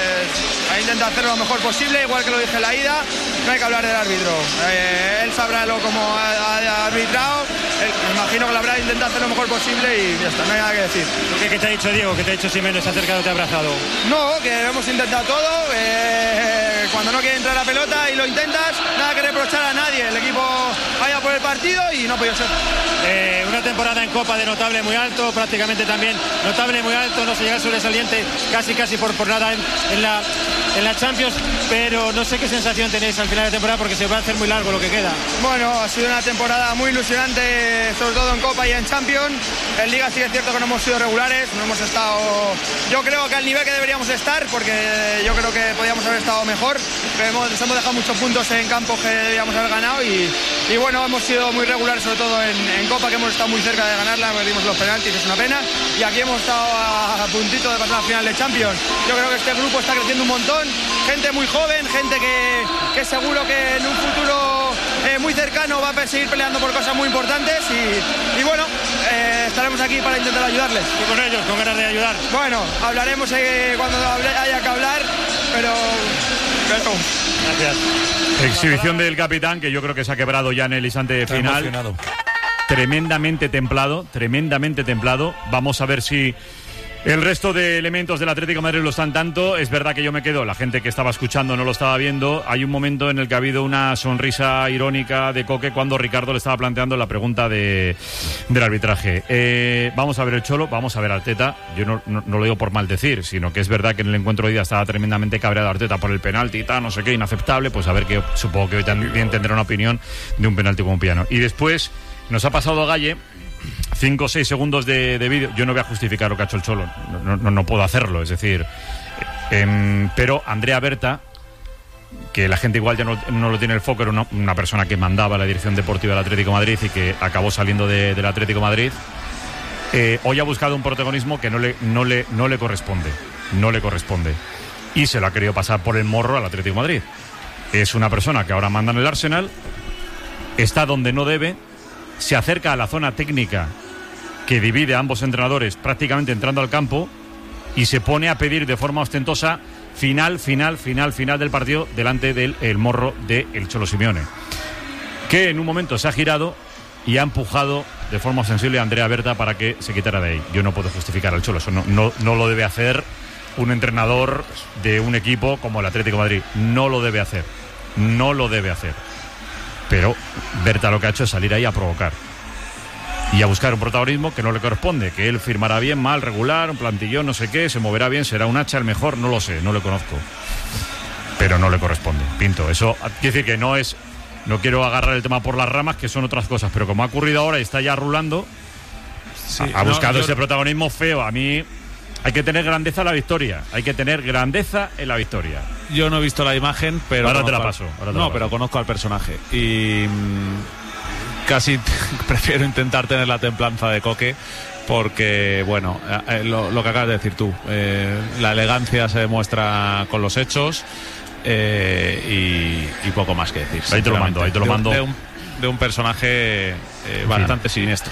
ha intentado hacerlo lo mejor posible, igual que lo dije en la ida. No hay que hablar del árbitro. Eh, él sabrá lo como ha, ha arbitrado. Él, me imagino que lo habrá intentado hacer lo mejor posible y ya está, no hay nada que decir. ¿Qué, qué te ha dicho Diego? ¿Qué te ha dicho Simeone? ¿Se ha acercado, te ha abrazado? No, que hemos intentado todo. Eh, cuando no quiere entrar la pelota y lo intentas, nada que reprochar a nadie. El equipo vaya por el partido y no ha podido ser. Eh, una temporada en Copa de notable muy alto, prácticamente también notable muy alto, no se llega sobresaliente casi casi por, por nada en, en, la, en la Champions, pero no sé qué sensación tenéis al final de temporada porque se va a hacer muy largo lo que queda. Bueno, ha sido una temporada muy ilusionante, sobre todo en Copa y en Champions. En Liga sí es cierto que no hemos sido regulares, no hemos estado, yo creo que al nivel que deberíamos estar, porque yo creo que podíamos haber estado mejor, pero hemos, hemos dejado muchos puntos en campos que debíamos haber ganado y, y bueno, hemos sido muy regulares, sobre todo en, en Copa, que hemos estado muy cerca de ganarla, perdimos los penaltis, es una pena, y aquí hemos estado a, a puntito de pasar a la final de Champions. Yo creo que este grupo está creciendo un montón, gente muy joven, gente que, que seguro que en un futuro eh, muy cercano va a seguir peleando por cosas muy importantes y, y bueno, eh, estaremos aquí para intentar ayudarles. Y con ellos, con ganas de ayudar. Bueno, hablaremos eh, cuando haya que hablar, pero... pero... Gracias. Exhibición del capitán que yo creo que se ha quebrado ya en el instante Está final. Emocionado. Tremendamente templado, tremendamente templado. Vamos a ver si el resto de elementos del Atlético de Madrid lo están tanto. Es verdad que yo me quedo, la gente que estaba escuchando no lo estaba viendo. Hay un momento en el que ha habido una sonrisa irónica de Coque cuando Ricardo le estaba planteando la pregunta de, del arbitraje. Eh, vamos a ver el Cholo, vamos a ver a Arteta. Yo no, no, no lo digo por maldecir, sino que es verdad que en el encuentro de ida estaba tremendamente cabreado Arteta por el penalti y tal, no sé qué, inaceptable. Pues a ver que supongo que hoy también tendrá una opinión de un penalti como un piano. Y después nos ha pasado Galle cinco o seis segundos de, de vídeo. Yo no voy a justificar lo que ha hecho el Cholo, no, no, no puedo hacerlo, es decir, eh, pero Andrea Berta, que la gente igual ya no, no lo tiene el foco, era una, una persona que mandaba la dirección deportiva del Atlético de Madrid y que acabó saliendo de, del Atlético de Madrid, eh, hoy ha buscado un protagonismo que no le, no, le, no le corresponde, no le corresponde, y se lo ha querido pasar por el morro al Atlético de Madrid. Es una persona que ahora manda en el Arsenal, está donde no debe, se acerca a la zona técnica que divide a ambos entrenadores prácticamente entrando al campo y se pone a pedir de forma ostentosa final, final, final, final del partido delante del el morro de el Cholo Simeone, que en un momento se ha girado y ha empujado de forma sensible a Andrea Berta para que se quitara de ahí. Yo no puedo justificar al Cholo, eso no, no, no lo debe hacer un entrenador de un equipo como el Atlético de Madrid, no lo debe hacer. no lo debe hacer. Pero Berta lo que ha hecho es salir ahí a provocar y a buscar un protagonismo que no le corresponde, que él firmará bien, mal, regular, un plantillón, no sé qué, se moverá bien, será un hacha, el mejor, no lo sé, no le conozco, pero no le corresponde, Pinto. Eso quiere decir que no es, no quiero agarrar el tema por las ramas, que son otras cosas, pero como ha ocurrido ahora y está ya rulando, sí, ha, ha buscado no, yo... ese protagonismo feo. A mí hay que tener grandeza en la victoria, hay que tener grandeza en la victoria. Yo no he visto la imagen, pero ahora te la paso. Ahora te no, la pero paso. Conozco al personaje y casi prefiero intentar tener la templanza de Coque, porque, bueno, eh, lo, lo que acabas de decir tú, eh, la elegancia se demuestra con los hechos, eh, y, y poco más que decir. Ahí te lo mando, ahí te lo mando. De, de, un, de un personaje eh, bastante siniestro.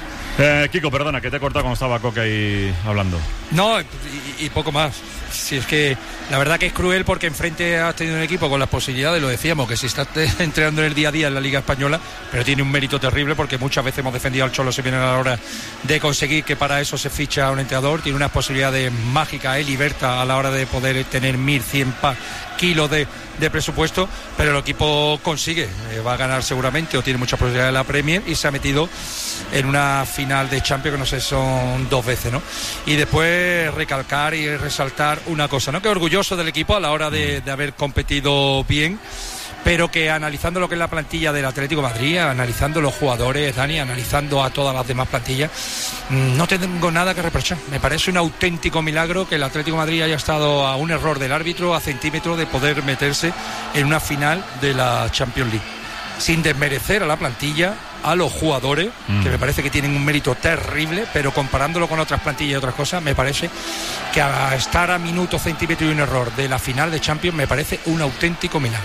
Eh, Kiko, perdona, que te he cortado cuando estaba Coque ahí hablando. No, y, y poco más. Si es que la verdad que es cruel, porque enfrente has tenido un equipo con las posibilidades, lo decíamos, que se está entrenando en el día a día en la Liga Española, pero tiene un mérito terrible, porque muchas veces hemos defendido al Cholo, se viene a la hora de conseguir que para eso se ficha a un entrenador, tiene unas posibilidades mágicas, él y Berta, a la hora de poder tener mil cien kilos de, de presupuesto, pero el equipo consigue, eh, va a ganar seguramente, o tiene muchas posibilidades de la Premier, y se ha metido en una final de Champions, que no sé, son dos veces, ¿no? Y después recalcar y resaltar una cosa, ¿no? Que orgulloso del equipo a la hora de, de haber competido bien, pero que analizando lo que es la plantilla del Atlético de Madrid, analizando los jugadores, Dani, analizando a todas las demás plantillas, no tengo nada que reprochar. Me parece un auténtico milagro que el Atlético de Madrid haya estado a un error del árbitro, a centímetros de poder meterse en una final de la Champions League, sin desmerecer a la plantilla, a los jugadores, mm. que me parece que tienen un mérito terrible, pero comparándolo con otras plantillas y otras cosas, me parece que a estar a minuto, centímetro y un error de la final de Champions, me parece un auténtico milagro.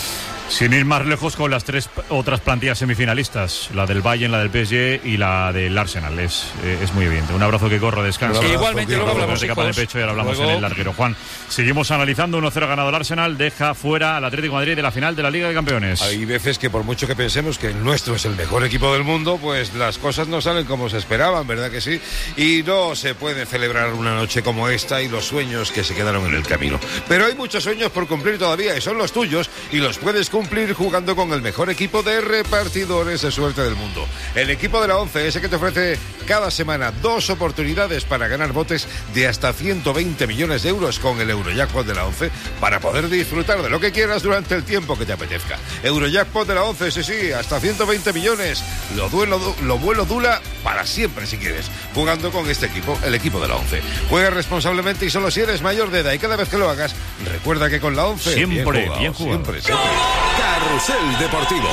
Sin ir más lejos, con las tres otras plantillas semifinalistas, la del Bayern, la del P S G y la del Arsenal, es, eh, es muy evidente. Un abrazo, que corro, descansa. Sí, igualmente, luego hablamos, de capa en el pecho y ahora hablamos luego en el larguero. Juan, seguimos analizando. uno cero ganado el Arsenal, deja fuera al Atlético de Madrid de la final de la Liga de Campeones. Hay veces que por mucho que pensemos que el nuestro es el mejor equipo del mundo, pues las cosas no salen como se esperaban, ¿verdad que sí? Y no se puede celebrar una noche como esta y los sueños que se quedaron en el camino. Pero hay muchos sueños por cumplir todavía, y son los tuyos, y los puedes cumplir jugando con el mejor equipo de repartidores de suerte del mundo. El equipo de la once, ese que te ofrece cada semana dos oportunidades para ganar botes de hasta ciento veinte millones de euros con el Eurojackpot de la once, para poder disfrutar de lo que quieras durante el tiempo que te apetezca. Eurojackpot de la once, sí, sí, hasta ciento veinte millones. Lo, duelo, lo vuelo dula para siempre si quieres, jugando con este equipo, el equipo de la once. Juega responsablemente y solo si eres mayor de edad, y cada vez que lo hagas, recuerda que con la once siempre, bien jugado, bien jugado. Siempre, siempre. Carrusel Deportivo.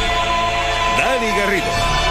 Dani Garrido.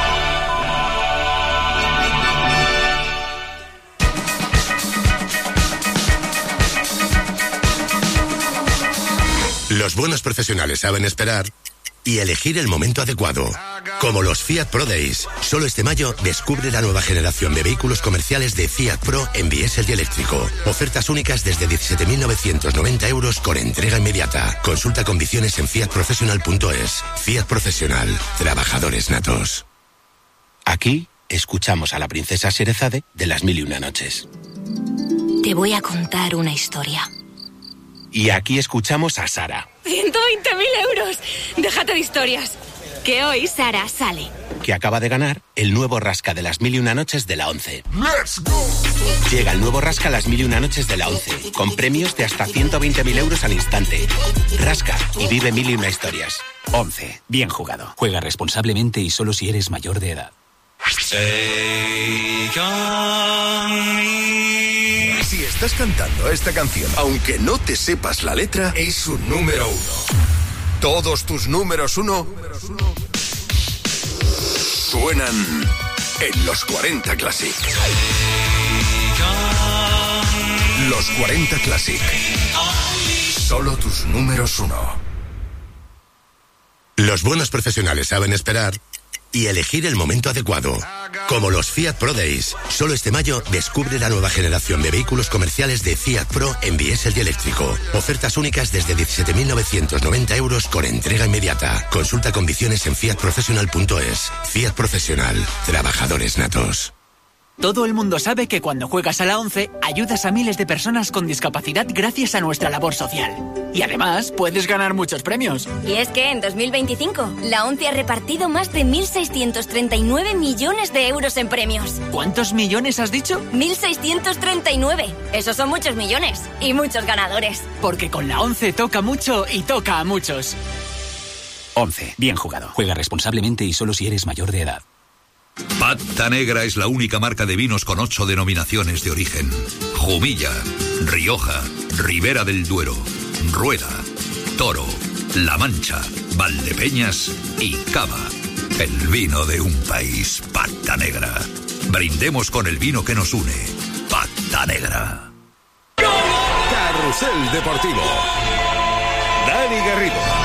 Los buenos profesionales saben esperar y elegir el momento adecuado. Como los Fiat Pro Days. Solo este mayo descubre la nueva generación de vehículos comerciales de Fiat Pro en diésel y eléctrico. Ofertas únicas desde diecisiete mil novecientos noventa euros con entrega inmediata. Consulta condiciones en fiat professional punto es. Fiat Profesional. Trabajadores natos. Aquí escuchamos a la princesa Sherezade de Las Mil y Una Noches. Te voy a contar una historia. Y aquí escuchamos a Sara, ciento veinte mil euros. Déjate de historias. Que hoy Sara sale. que acaba de ganar el nuevo rasca de Las Mil y Una Noches de la once. ¡Let's go! Llega el nuevo rasca Las Mil y Una Noches de la once, con premios de hasta ciento veinte mil euros al instante. Rasca y vive mil y una historias. once. Bien jugado. Juega responsablemente y solo si eres mayor de edad. Si estás cantando esta canción, aunque no te sepas la letra, es un número uno. Todos tus números uno suenan en los cuarenta Classic. Los cuarenta Classic. Solo tus números uno. Los buenos profesionales saben esperar y elegir el momento adecuado. Como los Fiat Pro Days. Solo este mayo descubre la nueva generación de vehículos comerciales de Fiat Pro en diésel y eléctrico. Ofertas únicas desde diecisiete mil novecientos noventa euros con entrega inmediata. Consulta condiciones en fiat professional punto es. Fiat Profesional. Trabajadores natos. Todo el mundo sabe que cuando juegas a la ONCE ayudas a miles de personas con discapacidad gracias a nuestra labor social. Y además puedes ganar muchos premios. Y es que en dos mil veinticinco la ONCE ha repartido más de mil seiscientos treinta y nueve millones de euros en premios. ¿Cuántos millones has dicho? mil seiscientos treinta y nueve. Esos son muchos millones y muchos ganadores. Porque con la ONCE toca mucho y toca a muchos. ONCE. Bien jugado. Juega responsablemente y solo si eres mayor de edad. Pata Negra es la única marca de vinos con ocho denominaciones de origen. Jumilla, Rioja, Ribera del Duero, Rueda, Toro, La Mancha, Valdepeñas y Cava. El vino de un país, Pata Negra. Brindemos con el vino que nos une. Pata Negra. Carrusel Deportivo. Dani Garrido.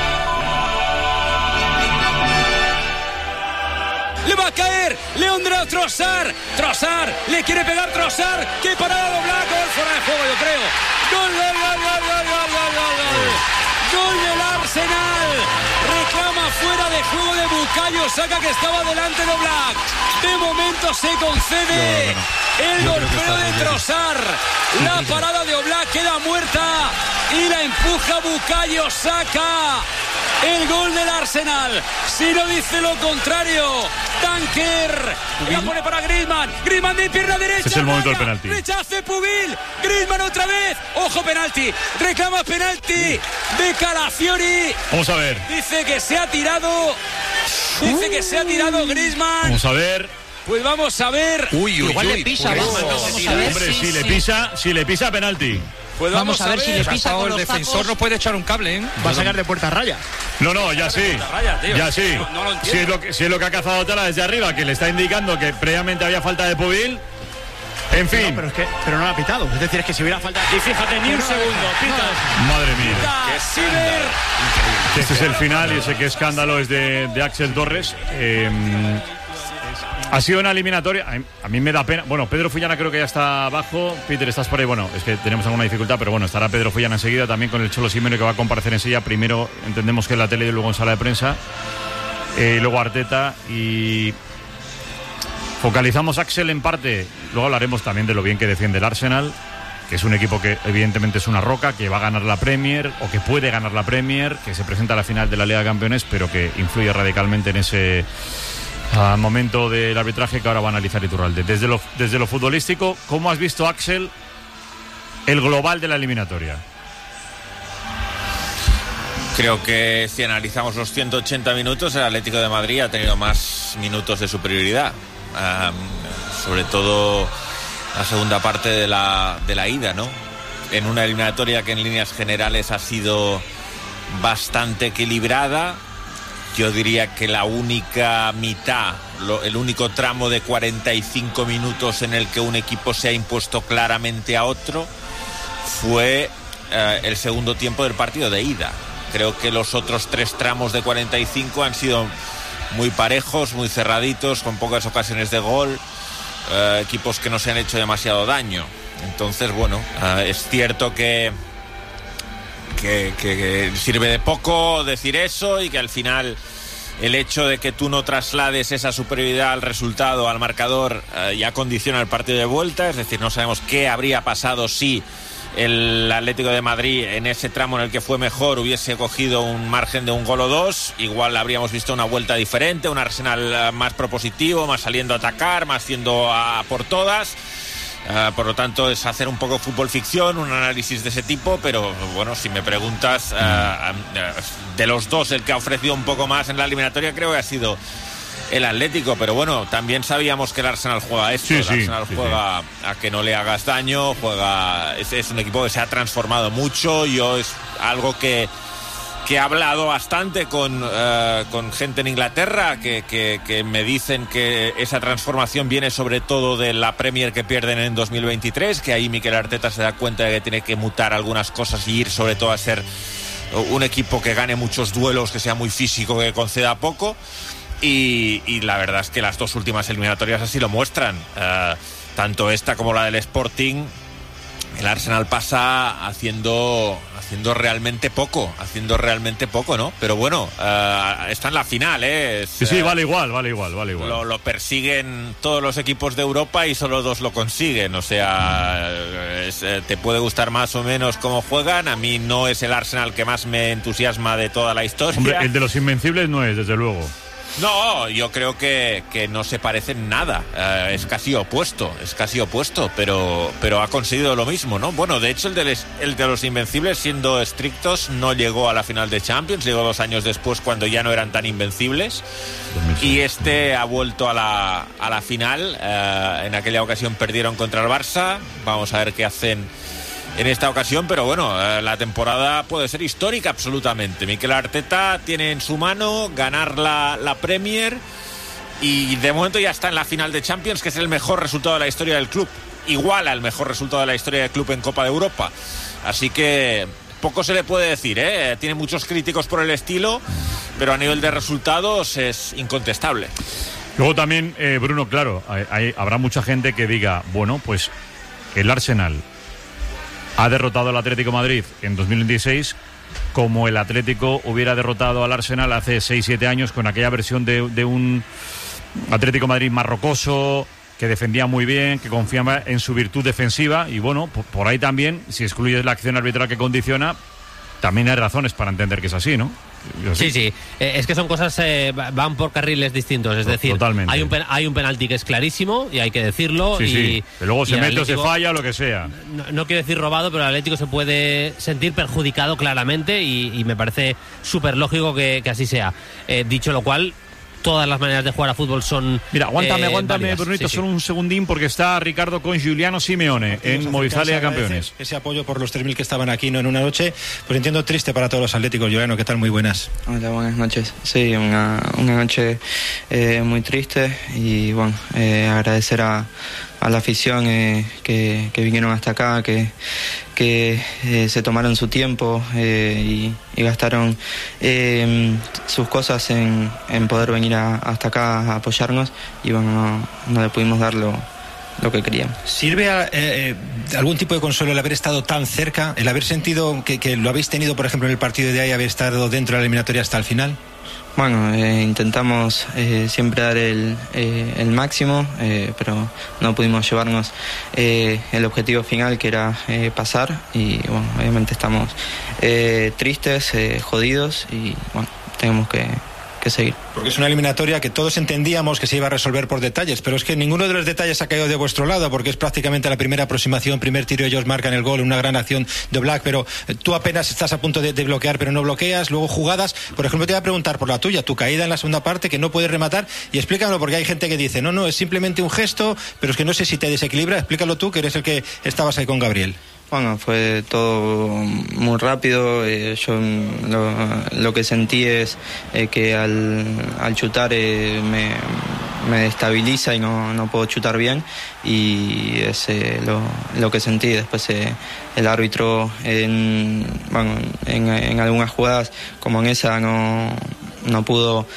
Le va a caer Leandro Trossard. Trossard, le quiere pegar Trossard. ¡Qué parada de Oblak! Gol fuera de juego, yo creo. Gol, gol, gol, gol, gol, gol, gol, gol, gol. Gol del Arsenal. Reclama fuera de juego de Bukayo Saka, que estaba delante de Oblak. De momento se concede el golpeo de Trossard. La parada de Oblak queda muerta y la empuja Bukayo Saka. El gol del Arsenal. Si no dice lo contrario, Tanker la pone para Griezmann. Griezmann de pierna derecha. Este es el momento del penalti. Rechace Pubil. Griezmann otra vez. Ojo, penalti. Reclama penalti de Calafiori. Vamos a ver. Dice que se ha tirado. Dice que se ha tirado Griezmann. Vamos a ver. Pues vamos a ver. Uy, uy, Igual uy, le pisa, pues, vamos, vamos sí, a ver. Hombre, Sí, si sí. le pisa, si le pisa penalti. Pues Vamos a ver si le Ha pisa estado con el los defensor, tacos. no puede echar un cable, ¿eh? Va a sacar de puerta raya. No, no, ya sí. Raya, tío. Ya sí. No, no lo entiendo. Si es lo que, si es lo que ha cazado Tala desde arriba, que le está indicando que previamente había falta de Pubil. En fin. No, pero es que pero no lo ha pitado. Es decir, es que si hubiera falta. Y fíjate, ni un segundo. Pita. Madre mía. Pita Siver. Este es el final y ese que escándalo es de, de Axel Torres. Eh, ha sido una eliminatoria. A mí me da pena. Bueno, Pedro Fullana creo que ya está abajo. Peter, estás por ahí. Bueno, es que tenemos alguna dificultad, pero bueno, estará Pedro Fullana enseguida también con el Cholo Simeone, que va a comparecer enseguida. Primero entendemos que en la tele y luego en sala de prensa. Eh, y luego Arteta y. Focalizamos a Axel en parte. Luego hablaremos también de lo bien que defiende el Arsenal, que es un equipo que evidentemente es una roca, que va a ganar la Premier o que puede ganar la Premier, que se presenta a la final de la Liga de Campeones, pero que influye radicalmente en ese uh, momento del arbitraje que ahora va a analizar Iturralde. Desde lo, desde lo futbolístico, ¿cómo has visto, Axel, el global de la eliminatoria? Creo que si analizamos los ciento ochenta minutos, el Atlético de Madrid ha tenido más minutos de superioridad. Um, sobre todo la segunda parte de la, de la ida, ¿no? En una eliminatoria que en líneas generales ha sido bastante equilibrada. Yo diría que la única mitad, lo, el único tramo de cuarenta y cinco minutos en el que un equipo se ha impuesto claramente a otro fue eh, el segundo tiempo del partido de ida. Creo que los otros tres tramos de cuarenta y cinco han sido muy parejos, muy cerraditos, con pocas ocasiones de gol, eh, equipos que no se han hecho demasiado daño. Entonces, bueno, eh, es cierto que, que, que, que sirve de poco decir eso y que al final el hecho de que tú no traslades esa superioridad al resultado, al marcador, eh, ya condiciona el partido de vuelta. Es decir, no sabemos qué habría pasado si el Atlético de Madrid en ese tramo en el que fue mejor hubiese cogido un margen de un gol o dos. Igual habríamos visto una vuelta diferente, un Arsenal más propositivo, más saliendo a atacar, más yendo a por todas. Uh, por lo tanto, es hacer un poco fútbol ficción, un análisis de ese tipo, pero bueno, si me preguntas, uh, uh, de los dos el que ha ofrecido un poco más en la eliminatoria creo que ha sido el Atlético, pero bueno, también sabíamos que el Arsenal juega esto, sí, el Arsenal sí, juega sí, sí. a que no le hagas daño, juega es, es un equipo que se ha transformado mucho. Yo es algo que que he hablado bastante con, uh, con gente en Inglaterra que, que, que me dicen que esa transformación viene sobre todo de la Premier que pierden en dos mil veintitrés, que ahí Mikel Arteta se da cuenta de que tiene que mutar algunas cosas y ir sobre todo a ser un equipo que gane muchos duelos, que sea muy físico, que conceda poco. Y, y la verdad es que las dos últimas eliminatorias así lo muestran, uh, tanto esta como la del Sporting. el Arsenal pasa haciendo haciendo realmente poco, haciendo realmente poco, ¿no? Pero bueno, uh, está en la final, ¿eh? Es, sí, sí, vale igual, vale igual, vale igual. Lo, lo persiguen todos los equipos de Europa y solo dos lo consiguen, o sea, es, eh, te puede gustar más o menos cómo juegan, a mí no es el Arsenal que más me entusiasma de toda la historia. Hombre, el de los Invencibles no es, desde luego. No, yo creo que, que no se parecen nada, uh, es casi opuesto, es casi opuesto, pero, pero ha conseguido lo mismo, ¿no? Bueno, de hecho el de, les, el de los Invencibles, siendo estrictos, no llegó a la final de Champions, llegó dos años después cuando ya no eran tan invencibles, y este ha vuelto a la, a la final, uh, en aquella ocasión perdieron contra el Barça, vamos a ver qué hacen en esta ocasión, pero bueno, eh, la temporada puede ser histórica absolutamente. Mikel Arteta tiene en su mano ganar la, la Premier y de momento ya está en la final de Champions, que es el mejor resultado de la historia del club, igual al mejor resultado de la historia del club en Copa de Europa, así que poco se le puede decir, ¿eh? Tiene muchos críticos por el estilo, pero a nivel de resultados es incontestable. Luego también, eh, Bruno, claro, hay, hay, habrá mucha gente que diga, bueno, pues el Arsenal ha derrotado al Atlético de Madrid en dos mil veintiséis como el Atlético hubiera derrotado al Arsenal hace seis siete años con aquella versión de, de un Atlético de Madrid más rocoso, que defendía muy bien, que confiaba en su virtud defensiva. Y bueno, por, por ahí también, si excluyes la acción arbitral que condiciona, también hay razones para entender que es así, ¿no? Sí, sí, eh, es que son cosas, eh, van por carriles distintos, es decir, totalmente. Hay un, pen, hay un penalti que es clarísimo y hay que decirlo. Sí, y, sí. Que luego se mete o se falla o lo que sea. No, no quiero decir robado, pero el Atlético se puede sentir perjudicado claramente y, y me parece súper lógico que, que así sea. Eh, dicho lo cual, todas las maneras de jugar a fútbol son. Mira, aguántame, eh, aguántame, válidas. Brunito, Sí, solo sí. un segundín, porque está Ricardo con Giuliano Simeone en Movistar Liga Campeones. Ese apoyo por los tres mil que estaban aquí, no en una noche, pues entiendo triste para todos los atléticos. Giuliano, ¿qué tal? Muy buenas. Hola, buenas noches. Sí, una, una noche eh, muy triste y bueno, eh, agradecer a, a la afición eh, que, que vinieron hasta acá, que, que eh, se tomaron su tiempo eh, y, y gastaron eh, sus cosas en, en poder venir a, hasta acá a apoyarnos y bueno, no, no le pudimos dar lo, lo que queríamos. ¿Sirve a, eh, algún tipo de consuelo el haber estado tan cerca, el haber sentido que, que lo habéis tenido, por ejemplo, en el partido de ahí, haber estado dentro de la eliminatoria hasta el final? Bueno, eh, intentamos eh, siempre dar el, eh, el máximo, eh, pero no pudimos llevarnos eh, el objetivo final, que era eh, pasar, y bueno, obviamente estamos eh, tristes, eh, jodidos, y bueno, tenemos que, que seguir. Porque es una eliminatoria que todos entendíamos que se iba a resolver por detalles, pero es que ninguno de los detalles ha caído de vuestro lado, porque es prácticamente la primera aproximación, primer tiro, ellos marcan el gol, una gran acción de Black, pero tú apenas estás a punto de, de bloquear, pero no bloqueas, luego jugadas. Por ejemplo, te voy a preguntar por la tuya, tu caída en la segunda parte, que no puedes rematar, y explícamelo, porque hay gente que dice, no, no, es simplemente un gesto, pero es que no sé si te desequilibra. Explícalo tú, que eres el que estabas ahí con Gabriel. Bueno, fue todo muy rápido. Eh, yo lo, lo que sentí es eh, que al, al chutar eh, me, me destabiliza y no, no puedo chutar bien, y es eh, lo, lo que sentí. Después eh, el árbitro en, bueno, en, en algunas jugadas como en esa no, no pudo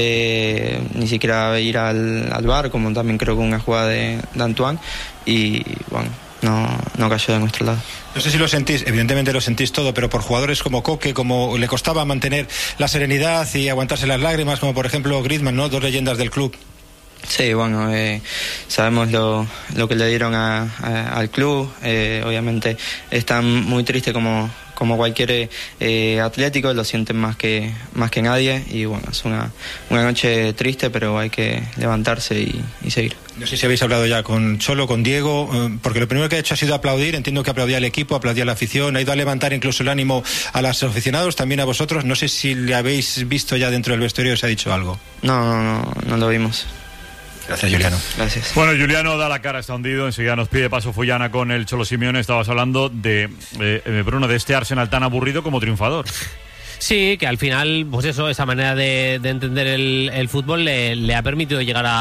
eh, ni siquiera ir al, al V A R, como también creo que una jugada de, de Antoine, y bueno, no, no cayó de nuestro lado. No sé si lo sentís, evidentemente lo sentís todo, pero por jugadores como Coque, como le costaba mantener la serenidad y aguantarse las lágrimas, como por ejemplo Griezmann, ¿no? Dos leyendas del club. Sí, bueno, eh, sabemos lo, lo que le dieron a, a, al club. Eh, obviamente están muy tristes como, como cualquier eh, atlético, lo sienten más que, más que nadie, y bueno, es una, una noche triste, pero hay que levantarse y, y seguir. No sé si habéis hablado ya con Cholo, con Diego, eh, porque lo primero que ha hecho ha sido aplaudir. Entiendo que aplaudía al equipo, aplaudía a la afición, ha ido a levantar incluso el ánimo a los aficionados, también a vosotros. No sé si le habéis visto ya dentro del vestuario, os ha dicho algo. No, no, no, no lo vimos. Gracias, Giuliano. Gracias. Bueno, Giuliano da la cara, está hundido. Enseguida nos pide paso Fullana con el Cholo Simeone. Estabas hablando de, eh, Bruno, de este Arsenal tan aburrido como triunfador. Sí, que al final, pues eso, esa manera de, de entender el, el fútbol le, le ha permitido llegar a,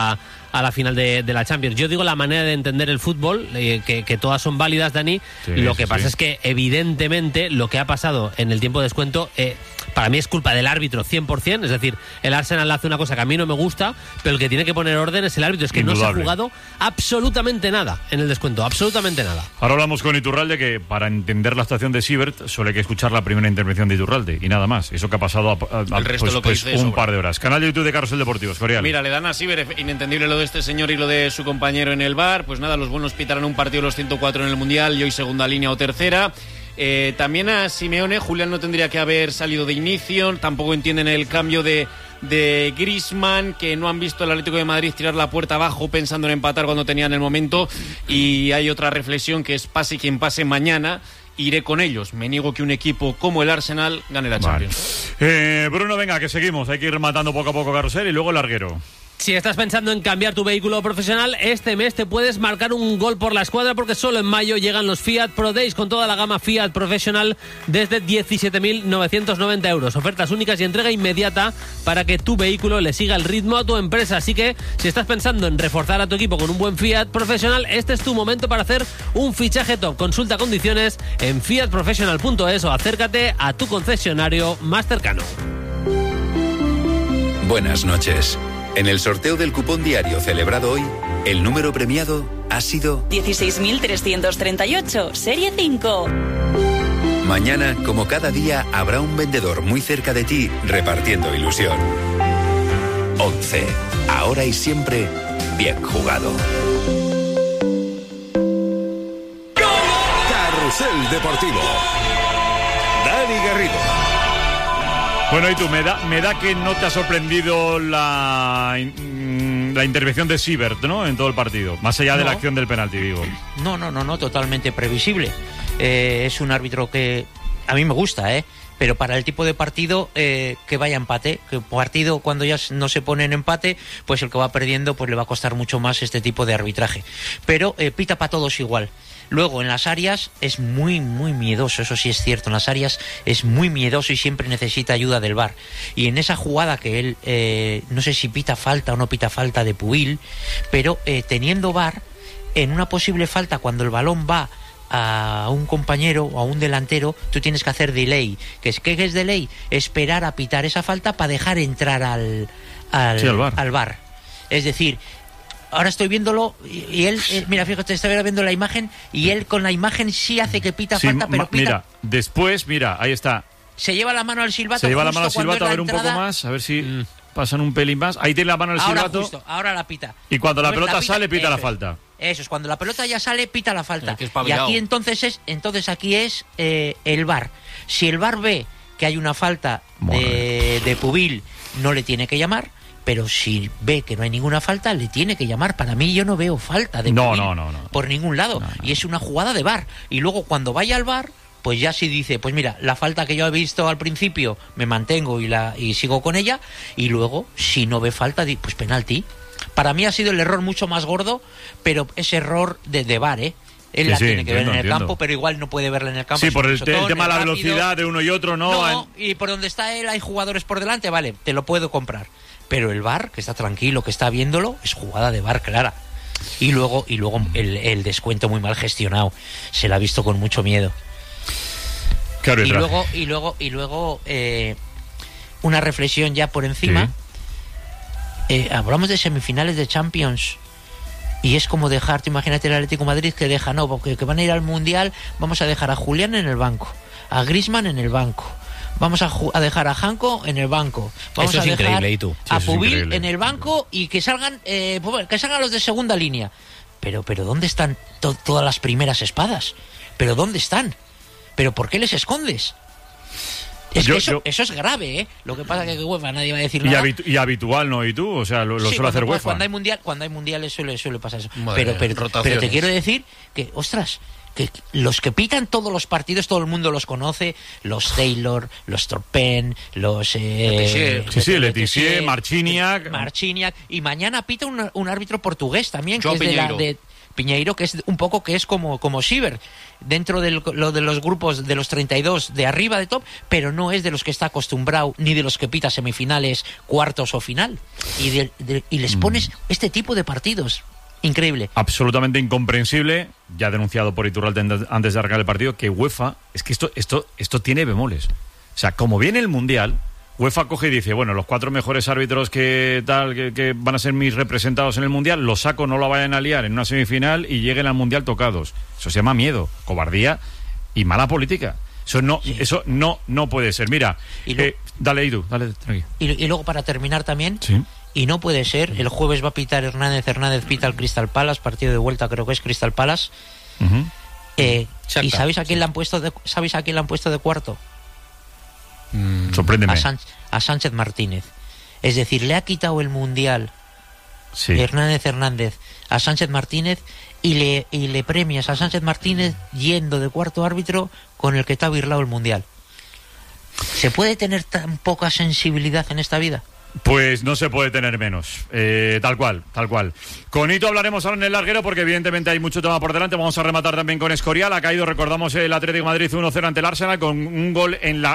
a la final de, de la Champions. Yo digo la manera de entender el fútbol, eh, que, que todas son válidas, Dani. Sí, lo que sí, pasa sí. es que evidentemente lo que ha pasado en el tiempo de descuento, eh, para mí es culpa del árbitro cien por ciento. Es decir, el Arsenal hace una cosa que a mí no me gusta, pero el que tiene que poner orden es el árbitro. Es que Indudable. no se ha jugado absolutamente nada en el descuento, absolutamente nada. Ahora hablamos con Iturralde, que para entender la actuación de Siebert solo hay que escuchar la primera intervención de Iturralde y nada más. Eso que ha pasado a, a- a- El resto pues, lo que pues dice un sobra. par de horas. Canal de YouTube de Carrusel Deportivo, Escorial. Mira, le dan a Siver, inentendible lo de este señor y lo de su compañero en el bar. Pues nada, los buenos pitarán un partido de los ciento cuatro en el Mundial y hoy segunda línea o tercera. Eh, también a Simeone, Julián no tendría que haber salido de inicio. Tampoco entienden el cambio de, de Griezmann, que no han visto el Atlético de Madrid tirar la puerta abajo pensando en empatar cuando tenían el momento. Y hay otra reflexión que es pase quien pase mañana. Iré con ellos. Me niego que un equipo como el Arsenal gane la Champions. Eh, Bruno, venga, que seguimos. Hay que ir matando poco a poco Carrusel y luego el larguero. Si estás pensando en cambiar tu vehículo profesional, este mes te puedes marcar un gol por la escuadra, porque solo en mayo llegan los Fiat Pro Days con toda la gama Fiat Professional desde diecisiete mil novecientos noventa euros. Ofertas únicas y entrega inmediata para que tu vehículo le siga el ritmo a tu empresa. Así que si estás pensando en reforzar a tu equipo con un buen Fiat Professional, este es tu momento para hacer un fichaje top. Consulta condiciones en fiat professional punto es o acércate a tu concesionario más cercano. Buenas noches. En el sorteo del cupón diario celebrado hoy, el número premiado ha sido dieciséis mil trescientos treinta y ocho, serie cinco. Mañana, como cada día, habrá un vendedor muy cerca de ti repartiendo ilusión. once. Ahora y siempre, bien jugado. Carrusel Deportivo. Dani Garrido. Bueno, y tú, me da, me da que no te ha sorprendido la, mm, la intervención de Siebert, ¿no? En todo el partido, más allá de No. la acción del penalti, digo. No, no, no, no, totalmente previsible. Eh, es un árbitro que a mí me gusta, ¿eh? Pero para el tipo de partido, eh, que vaya empate, que partido cuando ya no se pone en empate, pues el que va perdiendo pues le va a costar mucho más este tipo de arbitraje. Pero eh, pita para todos igual. Luego, en las áreas es muy, muy miedoso, eso sí es cierto, en las áreas es muy miedoso y siempre necesita ayuda del V A R. Y en esa jugada que él, eh, no sé si pita falta o no pita falta de Pubil, pero eh, teniendo V A R, en una posible falta, cuando el balón va a un compañero o a un delantero, tú tienes que hacer delay. ¿Qué es, qué es delay? Esperar a pitar esa falta para dejar entrar al, al, Sí, al V A R. al V A R. Es decir, ahora estoy viéndolo y, y él, eh, mira, fíjate, estoy viendo la imagen y él con la imagen sí hace que pita Sí, falta, pero ma- pita, mira, después, mira, ahí está. se lleva la mano al silbato. Se lleva la justo mano al cuando silbato, a es ver la un poco entrada. más, a ver si pasan un pelín más. Ahí tiene la mano al Ahora silbato. justo, ahora la pita. Y cuando la A ver, pelota sale, pita la eso es. falta. Eso es, cuando la pelota ya sale, pita la falta. que Y espabilado. aquí entonces es, entonces aquí es eh, el V A R. Si el V A R ve que hay una falta de, de Pubil, no le tiene que llamar. Pero si ve que no hay ninguna falta, le tiene que llamar. Para mí yo no veo falta de No, Pubil no, no, no. por ningún lado. Y es una jugada de V A R. Y luego cuando vaya al V A R, pues ya sí dice, pues mira, la falta que yo he visto al principio, me mantengo y la y sigo con ella. Y luego, si no ve falta, di- pues penalti. Para mí ha sido el error mucho más gordo, pero es error de, de V A R, ¿eh? Él Sí, la sí, tiene que ver entiendo, en el entiendo. campo, pero igual no puede verla en el campo. Sí, es por un el, te- el pisotón, tema de es la rápido. velocidad de uno y otro, ¿no? No, y por donde está él hay jugadores por delante, vale, te lo puedo comprar. Pero el V A R, que está tranquilo, que está viéndolo, es jugada de V A R clara. Y luego, y luego el, el descuento muy mal gestionado. Se la ha visto con mucho miedo. Qué Y arbitraje. luego, y luego, y luego eh, una reflexión ya por encima. Sí. Eh, hablamos de semifinales de Champions. Y es como dejar, tú imagínate el Atlético de Madrid que deja, no, porque que van a ir al Mundial, vamos a dejar a Julián en el banco, a Griezmann en el banco, vamos a, ju- a dejar a Janko en el banco, vamos Eso a es dejar increíble, ¿y tú? Sí, a eso es Pubil increíble. en el banco y que salgan, eh, pues bueno, que salgan los de segunda línea. Pero, pero ¿dónde están to- todas las primeras espadas? ¿Pero dónde están? ¿Pero por qué les escondes? Es Yo- que eso, yo- eso es grave, ¿eh? Lo que pasa es que UEFA nadie va a decir Y, nada. habitu- y habitual, ¿no? ¿Y tú? O sea, lo, lo Sí, suele cuando, hacer pues, UEFA. cuando hay mundial, cuando hay mundiales suele, suele pasar eso. Madre Pero, mía, pero, rotaciones. pero te quiero decir que, ostras, que los que pitan todos los partidos, todo el mundo los conoce, los Taylor, los Torpen, los... Eh, Letizier. Sí, sí, Letizier, Letizier, Marciniak. Marciniak, y mañana pita un, un árbitro portugués también, Joao que es de la, Pinheiro. de, Piñeiro, que es un poco que es como, como Siever, dentro de lo de los grupos de los treinta y dos de arriba de top, pero no es de los que está acostumbrado, ni de los que pita semifinales, cuartos o final. Y, de, de, y les pones mm. este tipo de partidos. Increíble. Absolutamente incomprensible, ya denunciado por Iturralde antes de arrancar el partido, que UEFA, es que esto, esto, esto tiene bemoles. O sea, como viene el Mundial, UEFA coge y dice, bueno, los cuatro mejores árbitros que tal que, que van a ser mis representados en el Mundial, los saco, no lo vayan a liar en una semifinal y lleguen al Mundial tocados. Eso se llama miedo, cobardía y mala política. Eso no, sí. eso no, no puede ser. Mira, y lo, eh, dale, Idu, dale, tranquilo. Y, y luego para terminar también, sí. Y no puede ser, el jueves va a pitar Hernández, Hernández pita al Crystal Palace, partido de vuelta creo que es Crystal Palace. Uh-huh. Eh, ¿Y sabéis a quién le han puesto de, sabéis a quién le han puesto de cuarto? Mm, sorpréndeme. A, San, a Sánchez Martínez. Es decir, le ha quitado el Mundial sí. Hernández Hernández a Sánchez Martínez y le, y le premias a Sánchez Martínez yendo de cuarto árbitro con el que te ha birlado el Mundial. ¿Se puede tener tan poca sensibilidad en esta vida? Pues no se puede tener menos, eh, tal cual, tal cual. Con Hito hablaremos ahora en el larguero porque evidentemente hay mucho tema por delante. Vamos a rematar también con Escorial. Ha caído, recordamos, el Atlético de Madrid uno cero ante el Arsenal con un gol en la